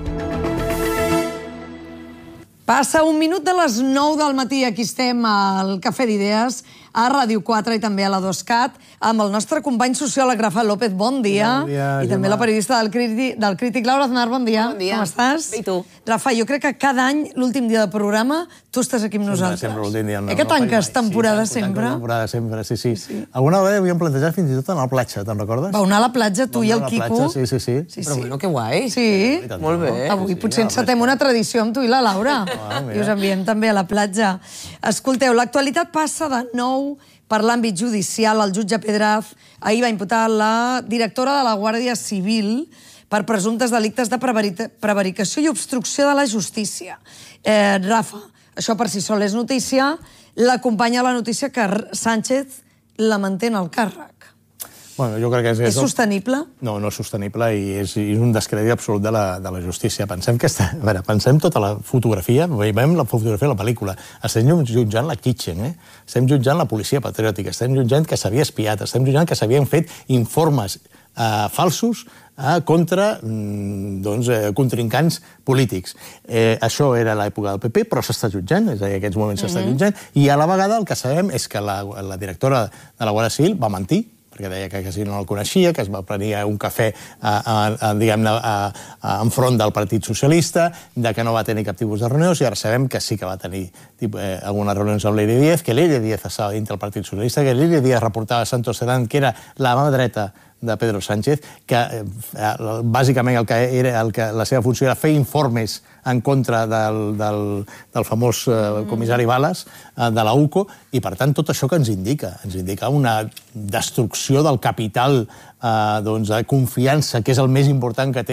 Passa 1 minut de les 9 del matí. Aquí estem al Cafè d'Idees, a Ràdio 4 i també a la 2CAT, amb el nostre company sociòleg Rafa López. Bon dia. Bon dia, i també la periodista del Crític, Laura Aznar. Bon dia. Bon dia. Com estàs? Bé, i tu? Rafa, jo crec que cada any, l'últim dia de programa, tu estàs aquí amb nosaltres. Sempre l'últim dia. Que tanques temporada sempre? Temporada sempre, sí. Alguna vegada havíem plantejat fins i tot anar a la platja, te'n recordes? Vau anar a la platja, tu i el Quico. Sí. Però bueno, que guai. Sí. Molt bé. Avui potser encetem una tradició amb tu i la Laura. I us enviem també a la platja. Escolteu, l'actualitat passa de nou per l'àmbit judicial. El jutge Pedraz ahir va imputar la directora de la Guàrdia Civil per presumptes delictes de prevaricació i obstrucció de la justícia. Rafa, això per si sol és notícia. L'acompanya la notícia que Sánchez la manté en el càrrec. Jo crec que és sostenible? No és sostenible i és un descrèdit absolut de la justícia. Pensem tota la fotografia, veiem la fotografia de la pel·lícula. Estem jutjant la Kitchen, estem jutjant la policia patriòtica, estem jutjant que s'havia espiat, estem jutjant que s'havien fet informes falsos contra contrincants polítics. Això era l'època del PP, però s'està jutjant, és a dir, en aquests moments s'està jutjant, i a la vegada el que sabem és que la directora de la Guàrdia Civil va mentir, perquè deia que quasi no el coneixia, que es va prendre un cafè diguem-ne enfront del Partit Socialista, de que no va tenir cap tipus de reunions, i ara sabem que sí que va tenir algunes reunions amb l'Eire Díaz, que l'Eire Díaz estava dintre del Partit Socialista, que l'Eire Díaz reportava a Santos Cerdán, que era la mà dreta de Pedro Sánchez, que bàsicament la seva funció era fer informes en contra del famós comissari Balas, de la UCO, i per tant tot això que ens indica una destrucció del capital de confiança, que és el més important que té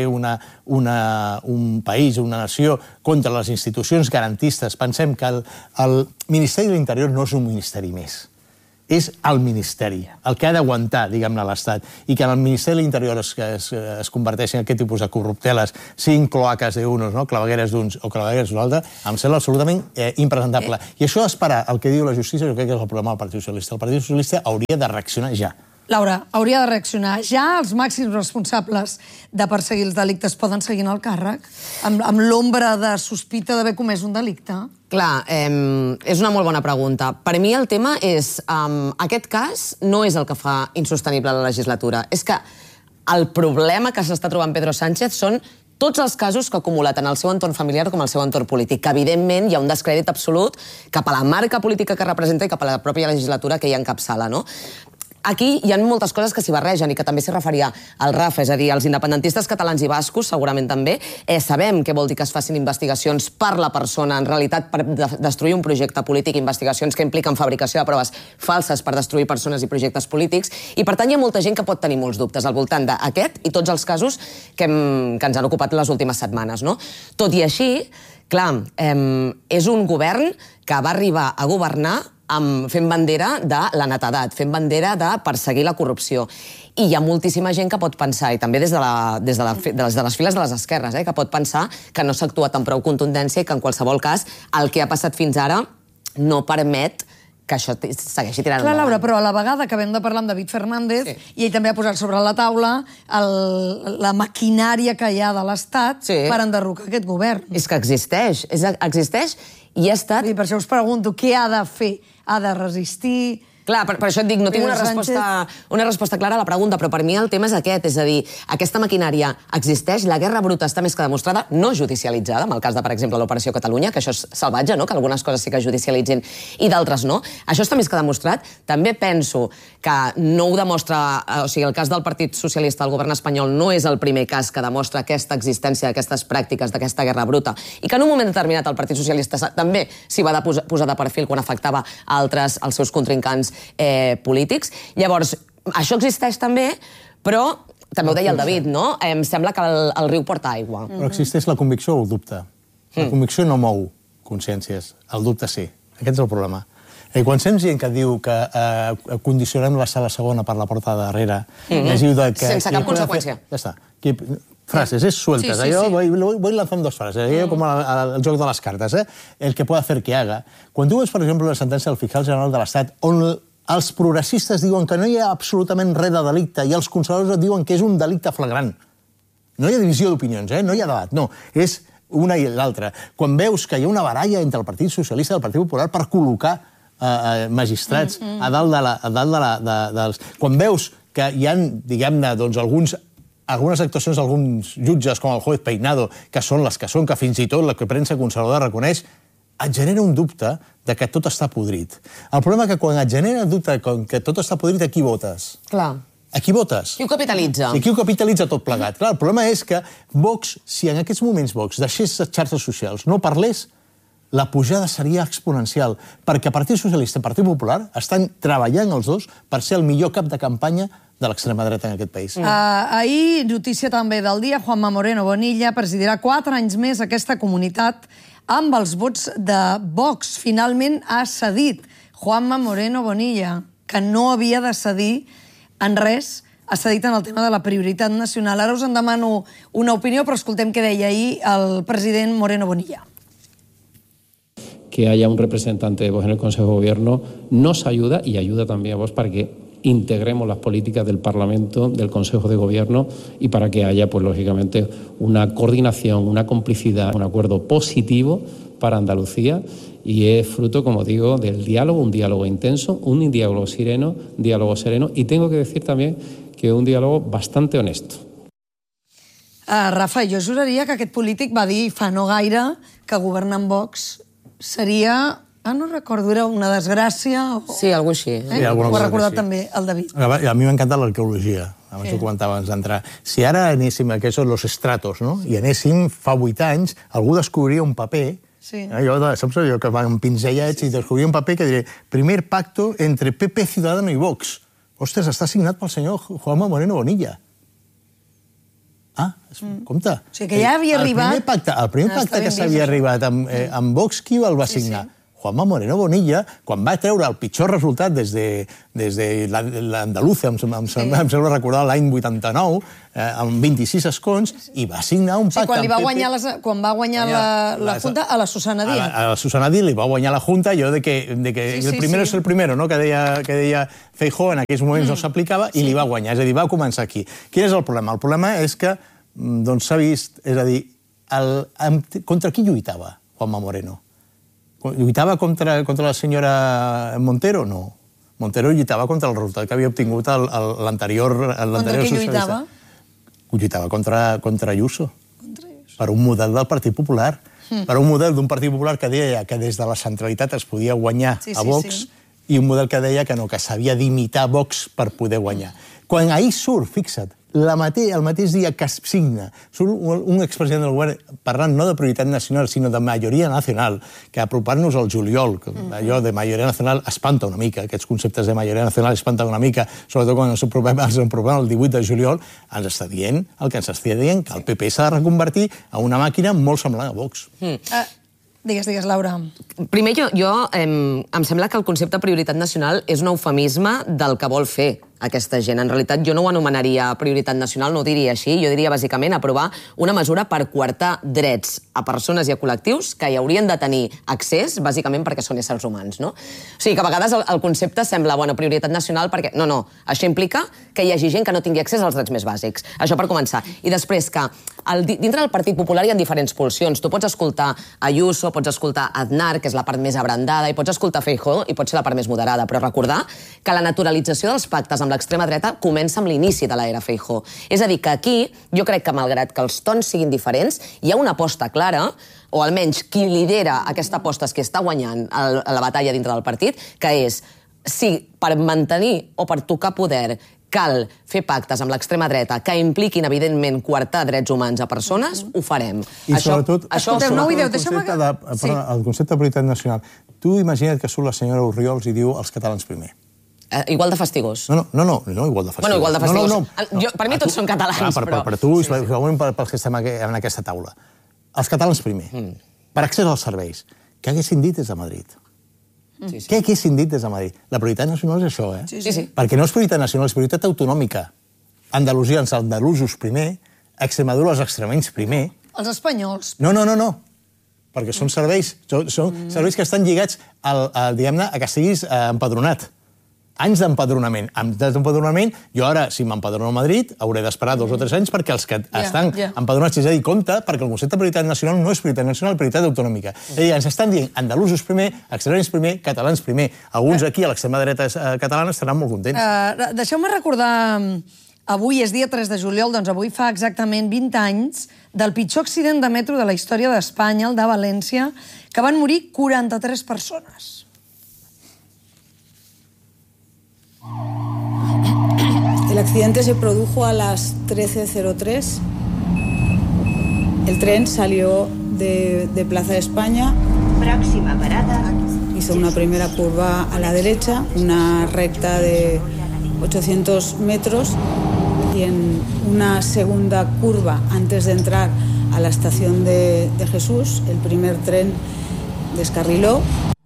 un país, una nació, contra les institucions garantistes. Pensem que el Ministeri de l'Interior no és un ministeri més. És el Ministeri, el que ha d'aguantar, diguem-ne, l'Estat, i que en el Ministeri de l'Interior es converteixin en aquest tipus de corrupteles, siguin cloaques d'uns, clavegueres d'uns o clavegueres d'un altre, em sembla absolutament impresentable. I això d'esperar el que diu la justícia, jo crec que és el problema del Partit Socialista. El Partit Socialista hauria de reaccionar ja. Laura, hauria de reaccionar ja. Els màxims responsables de perseguir els delictes poden seguir en el càrrec amb l'ombra de sospita d'haver comès un delicte? Clar, és una molt bona pregunta. Per mi el tema és, aquest cas no és el que fa insostenible la legislatura. És que el problema que s'està trobant Pedro Sánchez són tots els casos que ha acumulat tant el seu entorn familiar com el seu entorn polític, que evidentment hi ha un descrèdit absolut cap a la marca política que representa i cap a la pròpia legislatura que hi encapçala, no? Aquí hi ha moltes coses que s'hi barregen i que també s'hi referia al Rafa, és a dir, els independentistes catalans i bascos, segurament també, sabem què vol dir que es facin investigacions per la persona, en realitat per destruir un projecte polític, investigacions que impliquen fabricació de proves falses per destruir persones i projectes polítics, i per tant hi ha molta gent que pot tenir molts dubtes al voltant d'aquest i tots els casos que ens han ocupat les últimes setmanes, no? Tot i així, clar, és un govern que va arribar a governar fent bandera de la netedat, fent bandera de perseguir la corrupció. I hi ha moltíssima gent que pot pensar, i també des de les files de les esquerres, que pot pensar que no s'ha actuat amb prou contundència i que en qualsevol cas el que ha passat fins ara no permet que això segueixi tirant endavant. Clar, Laura, però a la vegada acabem de parlar amb David Fernández i ell també ha posat sobre la taula la maquinària que hi ha de l'Estat per enderrocar aquest govern. És que existeix i ha estat... Per això us pregunto, què ha de fer? Ha de resistir? Clar, per això et dic, no tinc una resposta clara a la pregunta, però per mi el tema és aquest, és a dir, aquesta maquinària existeix, la guerra bruta està més que demostrada, no judicialitzada, en el cas de, per exemple, l'Operació Catalunya, que això és salvatge, que algunes coses sí que judicialitzin i d'altres no. Això està més que demostrat. També penso que no ho demostra, o sigui, el cas del Partit Socialista del govern espanyol no és el primer cas que demostra aquesta existència d'aquestes pràctiques, d'aquesta guerra bruta, i que en un moment determinat el Partit Socialista també s'hi va posar de perfil quan afectava altres, els seus contrincants polítics. Llavors, això existeix també, però també ho deia el David, no? Em sembla que el riu porta aigua. Però existeix la convicció o el dubte? La convicció no mou consciències, el dubte sí. Aquest és el problema. Quan sents gent que diu que condicionem la sala segona per la porta de darrere, sense cap conseqüència. Ja està. Frases, sueltas. Yo voy lanzando dos frases, como el joc de les cartes. El que puede hacer que haga. Quan tu veus, per exemple, la sentència del fiscal general de l'Estat, on els progressistes diuen que no hi ha absolutament res de delicte i els conservadors diuen que és un delicte flagrant. No hi ha divisió d'opinions, no hi ha debat, no. És una i l'altra. Quan veus que hi ha una baralla entre el Partit Socialista i el Partit Popular per col·locar magistrats a dalt dels... Quan veus que hi ha, diguem-ne, doncs, algunes actuacions d'alguns jutges, com el juez Peinado, que són les que són, que fins i tot la premsa conservadora reconeix, et genera un dubte de que tot està podrit. El problema és que quan et genera el dubte que tot està podrit, a qui votes? Clar. A qui votes? Qui ho capitalitza? I qui ho capitalitza tot plegat? Clar, el problema és que Vox, si en aquests moments Vox deixés les xarxes socials, no parlés, la pujada seria exponencial, perquè Partit Socialista i Partit Popular estan treballant els dos per ser el millor cap de campanya de l'extrema dreta en aquest país. Ahir, notícia també del dia, Juanma Moreno Bonilla presidirà 4 anys més aquesta comunitat amb els vots de Vox. Finalment ha cedit Juanma Moreno Bonilla, que no havia de cedir en res, ha cedit en el tema de la prioritat nacional. Ara us en demano una opinió, però escoltem què deia ahir el president Moreno Bonilla. Que haya un representante de Vox en el Consejo de Gobierno nos ayuda y ayuda también a Vox para que integremos las políticas del Parlamento, del Consejo de Gobierno y para que haya, pues lógicamente, una coordinación, una complicidad, un acuerdo positivo para Andalucía y es fruto, como digo, del diálogo, un diálogo intenso, un diálogo sereno y tengo que decir también que un diálogo bastante honesto. Rafa, jo juraria que aquest polític va dir fa no gaire que governar amb Vox seria... no recordo, era una desgràcia... Sí, alguna cosa així. Sí, ho ha recordat també el David. A mi m'encanta l'arqueologia, abans ho comentava abans d'entrar. Si ara anéssim a aquests los estratos, no? I anéssim fa 8 anys, algú descobria un paper, saps allò que van pinzellets i descobria un paper que diria primer pacto entre PP, Ciudadano i Vox. Ostres, està signat pel senyor Juanma Moreno Bonilla. Compte. O sigui que ja havia arribat... El primer pacte que s'havia arribat amb Vox, qui el va signar? Juanma Moreno Bonilla, quan va treure el pitjor resultat des de l'Andalucía, em sembla recordar l'any 89, amb 26 escons, i va signar un pacte amb PP. Quan va guanyar la Junta a la Susana Díaz. A la Susana Díaz li va guanyar la Junta, allò de que el primero es el primero, que deia Feijóo, en aquells moments no s'aplicava, i li va guanyar. És a dir, va començar aquí. Quin és el problema? El problema és que s'ha vist, és a dir, contra qui lluitava Juanma Moreno? Lluitava contra la senyora Montero? No. Montero lluitava contra el resultat que havia obtingut l'anterior socialista. Contra qui lluitava? Lluitava contra Ayuso. Per un model del Partit Popular. Per un model d'un Partit Popular que deia que des de la centralitat es podia guanyar a Vox i un model que deia que no, que s'havia d'imitar Vox per poder guanyar. Quan ahir surt, fixa't, el mateix dia que es signa, surt un expresident del govern parlant no de prioritat nacional, sinó de majoria nacional, que apropar-nos al juliol, allò de majoria nacional espanta una mica, aquests conceptes de majoria nacional espanten una mica, sobretot quan ens apropem al 18 de juliol, ens està dient el que ens està dient, que el PP s'ha de reconvertir en una màquina molt semblant a Vox. Digues, Laura. Primer, em sembla que el concepte prioritat nacional és un eufemisme del que vol fer aquesta gent. En realitat, jo no ho anomenaria prioritat nacional, no ho diria així. Jo diria, bàsicament, aprovar una mesura per coartar drets a persones i a col·lectius que hi haurien de tenir accés, bàsicament perquè són éssers humans, no? O sigui, que a vegades el concepte sembla, bueno, prioritat nacional perquè... No, això implica que hi hagi gent que no tingui accés als drets més bàsics. Això per començar. I després que dintre del Partit Popular hi ha diferents pulsions. Tu pots escoltar Ayuso, pots escoltar Aznar, que és la part més abrandada, i pots escoltar Feijóo, i pot ser la part més moderada, però recordar que la naturalització dels pactes amb l'extrema dreta comença amb l'inici de l'era Feijóo. És a dir, que aquí, jo crec que malgrat que els tons siguin diferents, hi ha una aposta clara, o almenys qui lidera aquesta aposta és qui està guanyant la batalla dintre del partit, que és, si per mantenir o per tocar poder cal fer pactes amb l'extrema dreta que impliquin, evidentment, coartar drets humans a persones, ho farem. I sobretot, el concepte de prioritat nacional. Tu imagina't que surt la senyora Orriols i diu els catalans primer. Igual de fastigós. No, igual de fastigós. Bueno, igual de fastigós. Per mi tots són catalans, però... Per tu, pels que estem en aquesta taula. Els catalans primer. Per accés als serveis. Què haguessin dit des de Madrid? Què haguessin dit des de Madrid? La prioritat nacional és això, eh? Sí. Perquè no és prioritat nacional, és prioritat autonòmica. Andalusia, els andalusos primer, Extremadura, els extremenys primer. Els espanyols. No. Perquè són serveis que estan lligats diguem-ne, a que siguis empadronat. Anys d'empadronament. Anys d'empadronament, jo ara, si m'empadrono a Madrid, hauré d'esperar 2 o 3 anys perquè els que estan empadronats, és a dir, compte, perquè el concepte de prioritat nacional no és prioritat nacional, prioritat autonòmica. És a dir, ens estan dient andalusos primer, extremenys primer, catalans primer. Alguns aquí, a l'extrema dreta catalana, estaran molt contents. Deixeu-me recordar, avui és dia 3 de juliol, doncs avui fa exactament 20 anys del pitjor accident de metro de la història d'Espanya, el de València, que van morir 43 persones. El accidente se produjo a las 13:03. El tren salió de Plaza de España. Próxima parada. Hizo una primera curva a la derecha, una recta de 800 metros y en una segunda curva antes de entrar a la estación de Jesús, el primer tren descarriló.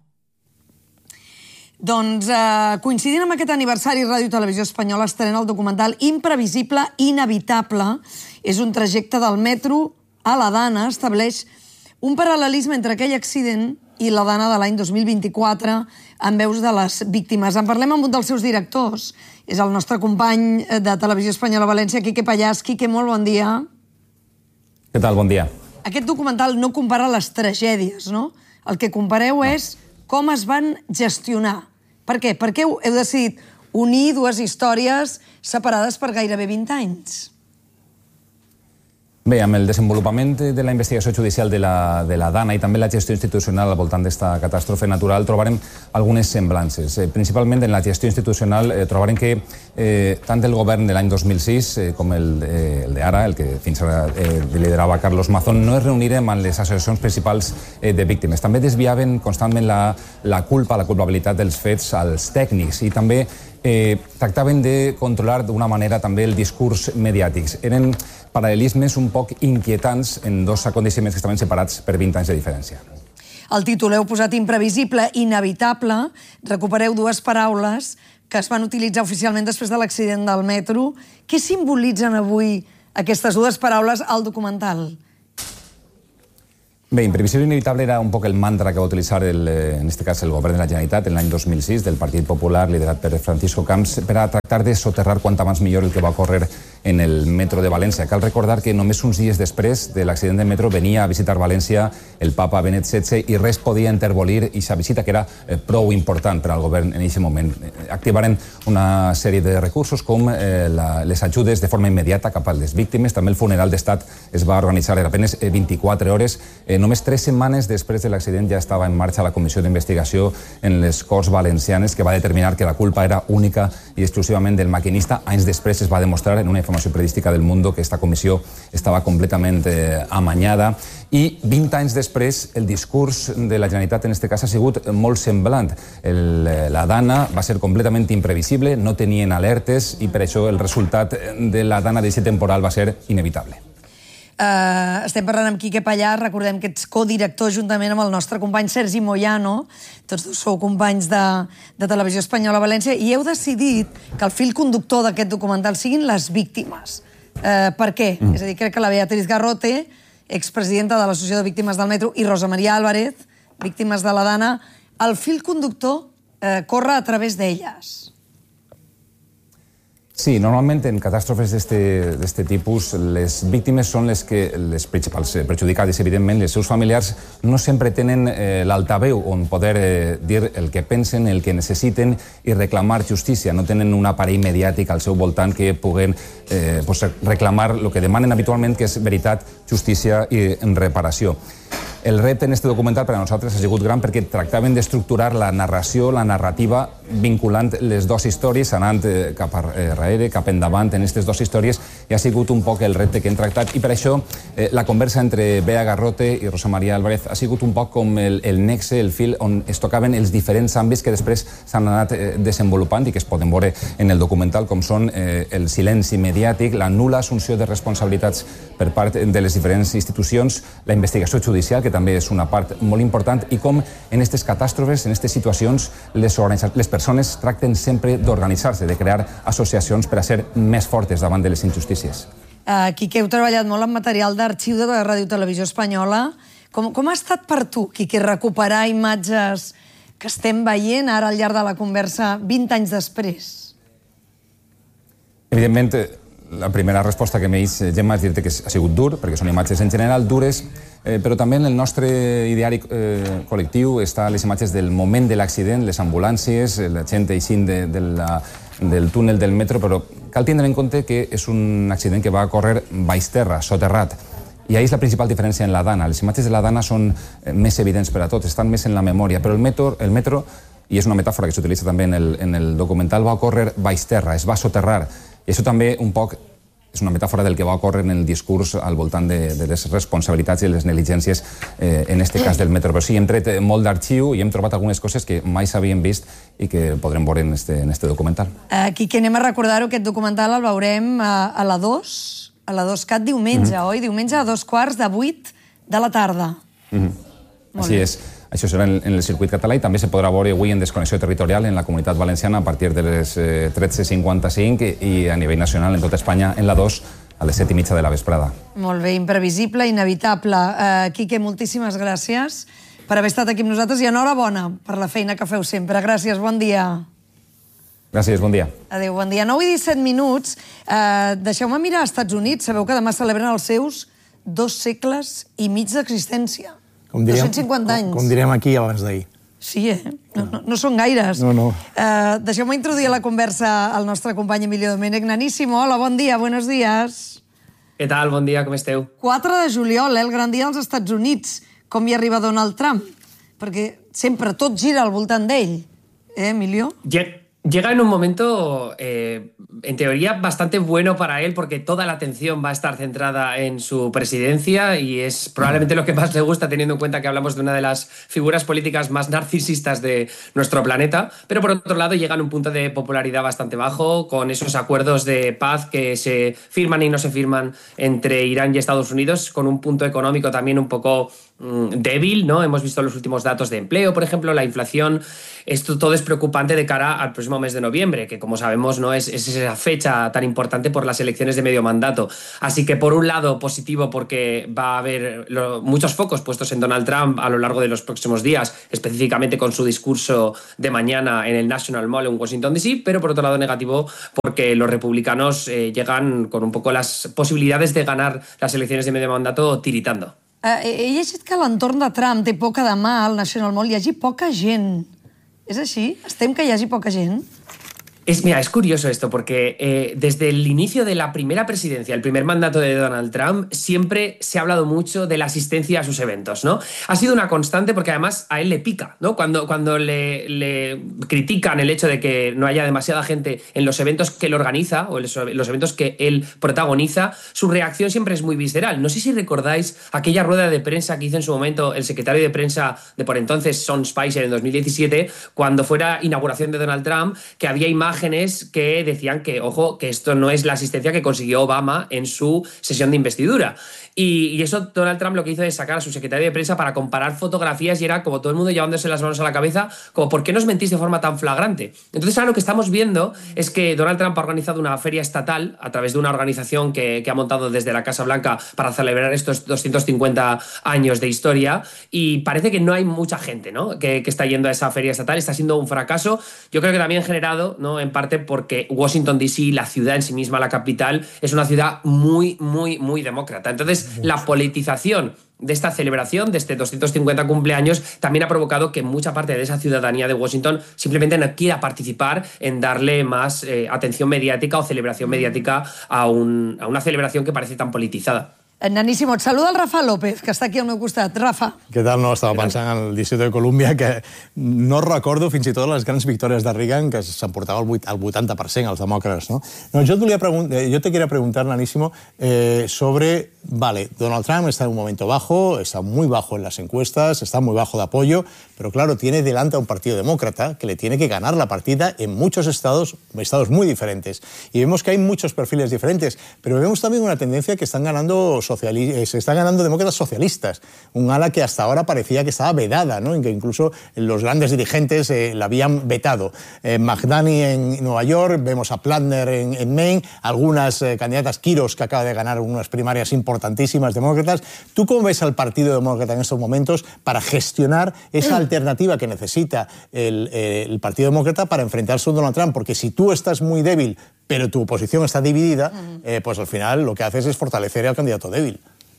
Doncs, coincidint amb aquest aniversari, Ràdio i Televisió Espanyola estrena el documental Imprevisible, Inevitable. És un trajecte del metro a la Dana, estableix un paral·lelisme entre aquell accident i la Dana de l'any 2024 amb veus de les víctimes. En parlem amb un dels seus directors. És el nostre company de Televisió Espanyola a València, Quique Pallàs. Quique, molt bon dia. Què tal? Bon dia. Aquest documental no compara les tragèdies, no? El que compareu és com es van gestionar. Per què? Per què heu decidit unir dues històries separades per gairebé 20 anys? Bé, amb el desenvolupament de la investigació judicial de la Dana i també la gestió institucional al voltant d'esta catàstrofe natural trobarem algunes semblances. Principalment en la gestió institucional trobarem que tant el govern de l'any 2006 com el d'ara, el que fins ara liderava Carlos Mazón, no es reuniren amb les associacions principals de víctimes. També desviaven constantment la culpabilitat dels fets als tècnics i també tractaven de controlar d'una manera també el discurs mediàtic. Eren paral·lelismes un poc inquietants en dos aconteciments que estaven separats per 20 anys de diferència. El títol heu posat imprevisible, inevitable. Recupereu dues paraules que es van utilitzar oficialment després de l'accident del metro. Què simbolitzen avui aquestes dues paraules al documental? Bé, imprevisible i inevitable era un poc el mantra que va utilitzar, en aquest cas, el govern de la Generalitat en l'any 2006, del Partit Popular, liderat per Francisco Camps, per a tractar de soterrar quant abans millor el que va ocórrer en el metro de València. Cal recordar que només uns dies després de l'accident del metro venia a visitar València el papa Benet XVI i res podia intervolir aquesta visita, que era prou important per al govern en aquest moment. Activaren una sèrie de recursos com les ajudes de forma immediata cap a les víctimes. També el funeral d'estat es va organitzar en apenas 24 hores. Només 3 setmanes després de l'accident ja estava en marxa la comissió d'investigació en les Corts Valencianes que va determinar que la culpa era única i exclusivament del maquinista. Anys després es va demostrar en una informació periodística del Mundo que esta comissió estava completament amanyada i 20 anys després el discurs de la Generalitat en aquest cas ha sigut molt semblant. La Dana va ser completament imprevisible, no tenien alertes i per això el resultat de la Dana d'aquest temporal va ser inevitable. Estem parlant amb Quique Pallàs, recordem que ets codirector juntament amb el nostre company Sergi Moyano, tots dos sou companys de Televisió Espanyola a València, i heu decidit que el fil conductor d'aquest documental siguin les víctimes. Per què? És a dir, crec que la Beatriz Garrote, expresidenta de l'Associació de Víctimes del Metro, i Rosa María Álvarez, víctimes de la Dana, el fil conductor corre a través d'elles. Sí, normalment en catàstrofes d'aquest tipus les víctimes són les principals perjudicades. Evidentment, els seus familiars no sempre tenen l'altaveu on poder dir el que pensen, el que necessiten i reclamar justícia. No tenen un aparell mediàtic al seu voltant que puguen reclamar el que demanen habitualment, que és veritat, justícia i reparació. El repte en aquest documental per a nosaltres ha sigut gran perquè tractaven d'estructurar la narració, la narrativa, vinculant les dues històries, anant cap darrere, cap endavant en aquestes dues històries, i ha sigut un poc el repte que hem tractat. I per això la conversa entre Bea Garrote i Rosa María Álvarez ha sigut un poc com el nexe, el fil on es tocaven els diferents àmbits que després s'han anat desenvolupant i que es poden veure en el documental, com són el silenci mediàtic, la nul·la assumpció de responsabilitats per part de les diferents institucions, la investigació judicial, que també és una part molt important, i com en aquestes catàstrofes, en aquestes situacions, les persones tracten sempre d'organitzar-se, de crear associacions per a ser més fortes davant de les injustícies. Quique, heu treballat molt en material d'arxiu de la Ràdio Televisió Espanyola. Com ha estat per tu, Quique, recuperar imatges que estem veient ara al llarg de la conversa 20 anys després? Evidentment, la primera resposta que m'eix, Gemma, és dir-te que ha sigut dur, perquè són imatges en general dures, però també en el nostre ideari col·lectiu estan les imatges del moment de l'accident, les ambulàncies, la gent eixint del túnel del metro, però cal tindre en compte que és un accident que va córrer baix terra, soterrat. I ahí és la principal diferència en la Dana. Les imatges de la Dana són més evidents per a tots, estan més en la memòria, però el metro, i és una metàfora que s'utilitza també en el documental, va córrer baix terra, es va soterrar. I això també un poc és una metàfora del que va ocórrer en el discurs al voltant de les responsabilitats i les negligències en aquest cas del metro. Però sí, hem tret molt d'arxiu i hem trobat algunes coses que mai s'havien vist i que podrem veure en este documental. Quique, anem a recordar-ho, aquest documental el veurem a la 2CAT diumenge, oi? Diumenge a 2:15 de la tarda. Així és. Això serà en el circuit català i també se podrà veure avui en Desconnexió Territorial en la Comunitat Valenciana a partir de les 13:55 i a nivell nacional en tota Espanya en la 2 a les 7:30 de la vesprada. Molt bé, imprevisible, inevitable. Quique, moltíssimes gràcies per haver estat aquí amb nosaltres i enhorabona per la feina que feu sempre. Gràcies, bon dia. Gràcies, bon dia. Adéu, bon dia. 9 i 17 minuts. Deixeu-me mirar als Estats Units. Sabeu que demà celebren els seus 2 segles i mig d'existència. 250 anys. Com direm aquí abans d'ahir. Sí, no són gaires. No. Deixeu-me introduir a la conversa al nostre company Emilio Domènech. Naníssimo, hola, bon dia, buenos días. Què tal? Bon dia, com esteu? 4 de juliol, el gran dia dels Estats Units. Com hi arriba Donald Trump? Perquè sempre tot gira al voltant d'ell. Emilio? Llega en un momento, en teoría, bastante bueno para él, porque toda la atención va a estar centrada en su presidencia y es probablemente lo que más le gusta, teniendo en cuenta que hablamos de una de las figuras políticas más narcisistas de nuestro planeta. Pero por otro lado llega en un punto de popularidad bastante bajo, con esos acuerdos de paz que se firman y no se firman entre Irán y Estados Unidos, con un punto económico también un poco débil, ¿no? Hemos visto los últimos datos de empleo, por ejemplo, la inflación. Esto todo es preocupante de cara al próximo mes de noviembre, que como sabemos no es esa fecha tan importante por las elecciones de medio mandato. Así que por un lado positivo porque va a haber muchos focos puestos en Donald Trump a lo largo de los próximos días, específicamente con su discurso de mañana en el National Mall en Washington DC, pero por otro lado negativo porque los republicanos llegan con un poco las posibilidades de ganar las elecciones de medio mandato tiritando. He llegit que a l'entorn de Trump té por que demà al National Mall hi hagi poca gent. És així? Es tem que hi hagi poca gent? Mira, es curioso esto porque desde el inicio de la primera presidencia, el primer mandato de Donald Trump, siempre se ha hablado mucho de la asistencia a sus eventos, ¿no? Ha sido una constante porque además a él le pica, ¿no? Cuando le critican el hecho de que no haya demasiada gente en los eventos que él organiza o los eventos que él protagoniza, su reacción siempre es muy visceral. No sé si recordáis aquella rueda de prensa que hizo en su momento el secretario de prensa de por entonces, Sean Spicer, en 2017, cuando fue la inauguración de Donald Trump, que había imágenes que decían que, ojo, que esto no es la asistencia que consiguió Obama en su sesión de investidura. Y eso Donald Trump lo que hizo es sacar a su secretario de prensa para comparar fotografías y era como todo el mundo llevándose las manos a la cabeza, como ¿por qué nos mentís de forma tan flagrante? Entonces ahora lo que estamos viendo es que Donald Trump ha organizado una feria estatal a través de una organización que ha montado desde la Casa Blanca para celebrar estos 250 años de historia y parece que no hay mucha gente, ¿no? que está yendo a esa feria estatal, está siendo un fracaso. Yo creo que también generado, ¿no? En parte porque Washington DC, la ciudad en sí misma, la capital, es una ciudad muy, muy, muy demócrata. Entonces, la politización de esta celebración, de este 250 cumpleaños, también ha provocado que mucha parte de esa ciudadanía de Washington simplemente no quiera participar en darle más atención mediática o celebración mediática a una celebración que parece tan politizada. Naníssimo, et saluda el Rafa López, que està aquí al meu costat. Rafa. Què tal? No, estava pensant en el Distrito de Colúmbia, que no recordo fins i tot les grans victòries de Reagan, que s'emportava el 80% als demòcrates, no? Yo te quería preguntar, Naníssimo, sobre, vale, Donald Trump está en un momento bajo, está muy bajo en las encuestas, está muy bajo de apoyo, pero claro, tiene delante a un partido demócrata que le tiene que ganar la partida en muchos estados muy diferentes. Y vemos que hay muchos perfiles diferentes, pero vemos también una tendencia que se están ganando demócratas socialistas, un ala que hasta ahora parecía que estaba vedada, ¿no? En que incluso los grandes dirigentes la habían vetado. McDunney en Nueva York, vemos a Plantner en Maine, algunas candidatas, Quiros, que acaba de ganar unas primarias importantísimas demócratas. ¿Tú cómo ves al Partido Demócrata en estos momentos para gestionar esa alternativa que necesita el Partido Demócrata para enfrentarse a Donald Trump? Porque si tú estás muy débil, pero tu oposición está dividida, pues al final lo que haces es fortalecer al candidato débil.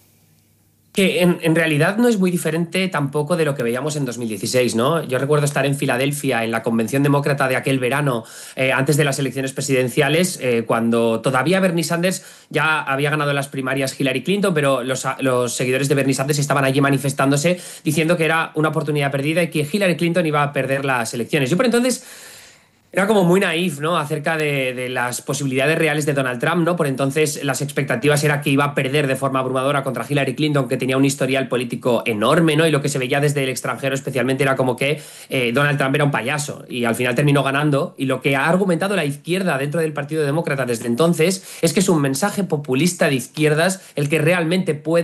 Que en realidad no es muy diferente tampoco de lo que veíamos en 2016, ¿no? Yo recuerdo estar en Filadelfia en la convención demócrata de aquel verano, antes de las elecciones presidenciales, cuando todavía Bernie Sanders ya había ganado las primarias Hillary Clinton, pero los seguidores de Bernie Sanders estaban allí manifestándose diciendo que era una oportunidad perdida y que Hillary Clinton iba a perder las elecciones. Yo por entonces era como muy naif, ¿no? Acerca de las posibilidades reales de Donald Trump, ¿no? Por entonces las expectativas era que iba a perder de forma abrumadora contra Hillary Clinton, que tenía un historial político enorme, ¿no? Y lo que se veía desde el extranjero especialmente era como que Donald Trump era un payaso y al final terminó ganando. Y lo que ha argumentado la izquierda dentro del Partido Demócrata desde entonces es que es un mensaje populista de izquierdas el que realmente puede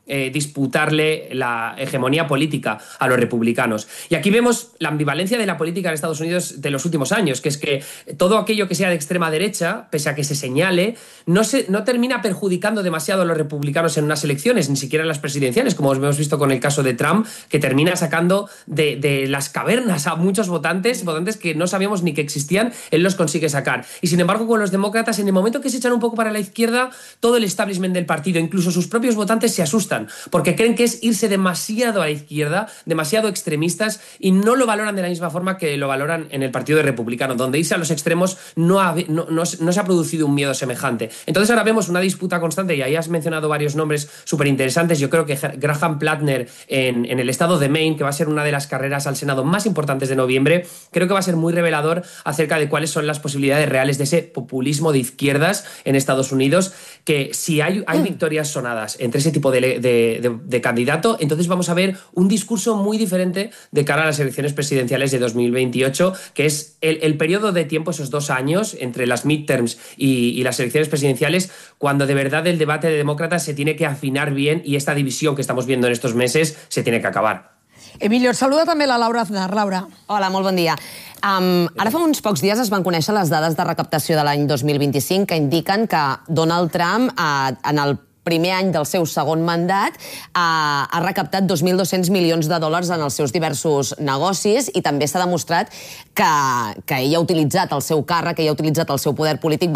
disputarle la hegemonía política a los republicanos. Y aquí vemos la ambivalencia de la política en Estados Unidos de los últimos años, que es que todo aquello que sea de extrema derecha, pese a que se señale, no termina perjudicando demasiado a los republicanos en unas elecciones, ni siquiera en las presidenciales, como hemos visto con el caso de Trump, que termina sacando de las cavernas a muchos votantes que no sabíamos ni que existían, él los consigue sacar. Y sin embargo, con los demócratas, en el momento que se echan un poco para la izquierda, todo el establishment del partido, incluso sus propios votantes, se asustan, porque creen que es irse demasiado a la izquierda, demasiado extremistas, y no lo valoran de la misma forma que lo valoran en el Partido Republicano, donde irse a los extremos no se ha producido un miedo semejante. Entonces ahora vemos una disputa constante, y ahí has mencionado varios nombres súper interesantes. Yo creo que Graham Plattner en el estado de Maine, que va a ser una de las carreras al Senado más importantes de noviembre, creo que va a ser muy revelador acerca de cuáles son las posibilidades reales de ese populismo de izquierdas en Estados Unidos, que si hay victorias sonadas entre ese tipo de candidato, entonces vamos a ver un discurso muy diferente de cara a las elecciones presidenciales de 2028, que es el periodo de tiempo, esos 2 años entre las midterms y las elecciones presidenciales, cuando de verdad el debate de demócratas se tiene que afinar bien y esta división que estamos viendo en estos meses se tiene que acabar. Emilio, et saluda també la Laura Aznar. Laura. Hola, molt bon dia. Ara fa uns pocs dies es van conèixer les dades de recaptació de l'any 2025 que indiquen que Donald Trump, en el primer any del seu segon mandat, ha recaptat 2.200 milions de dòlars en els seus diversos negocis, i també s'ha demostrat que ell ha utilitzat el seu càrrec, que ell ha utilitzat el seu poder polític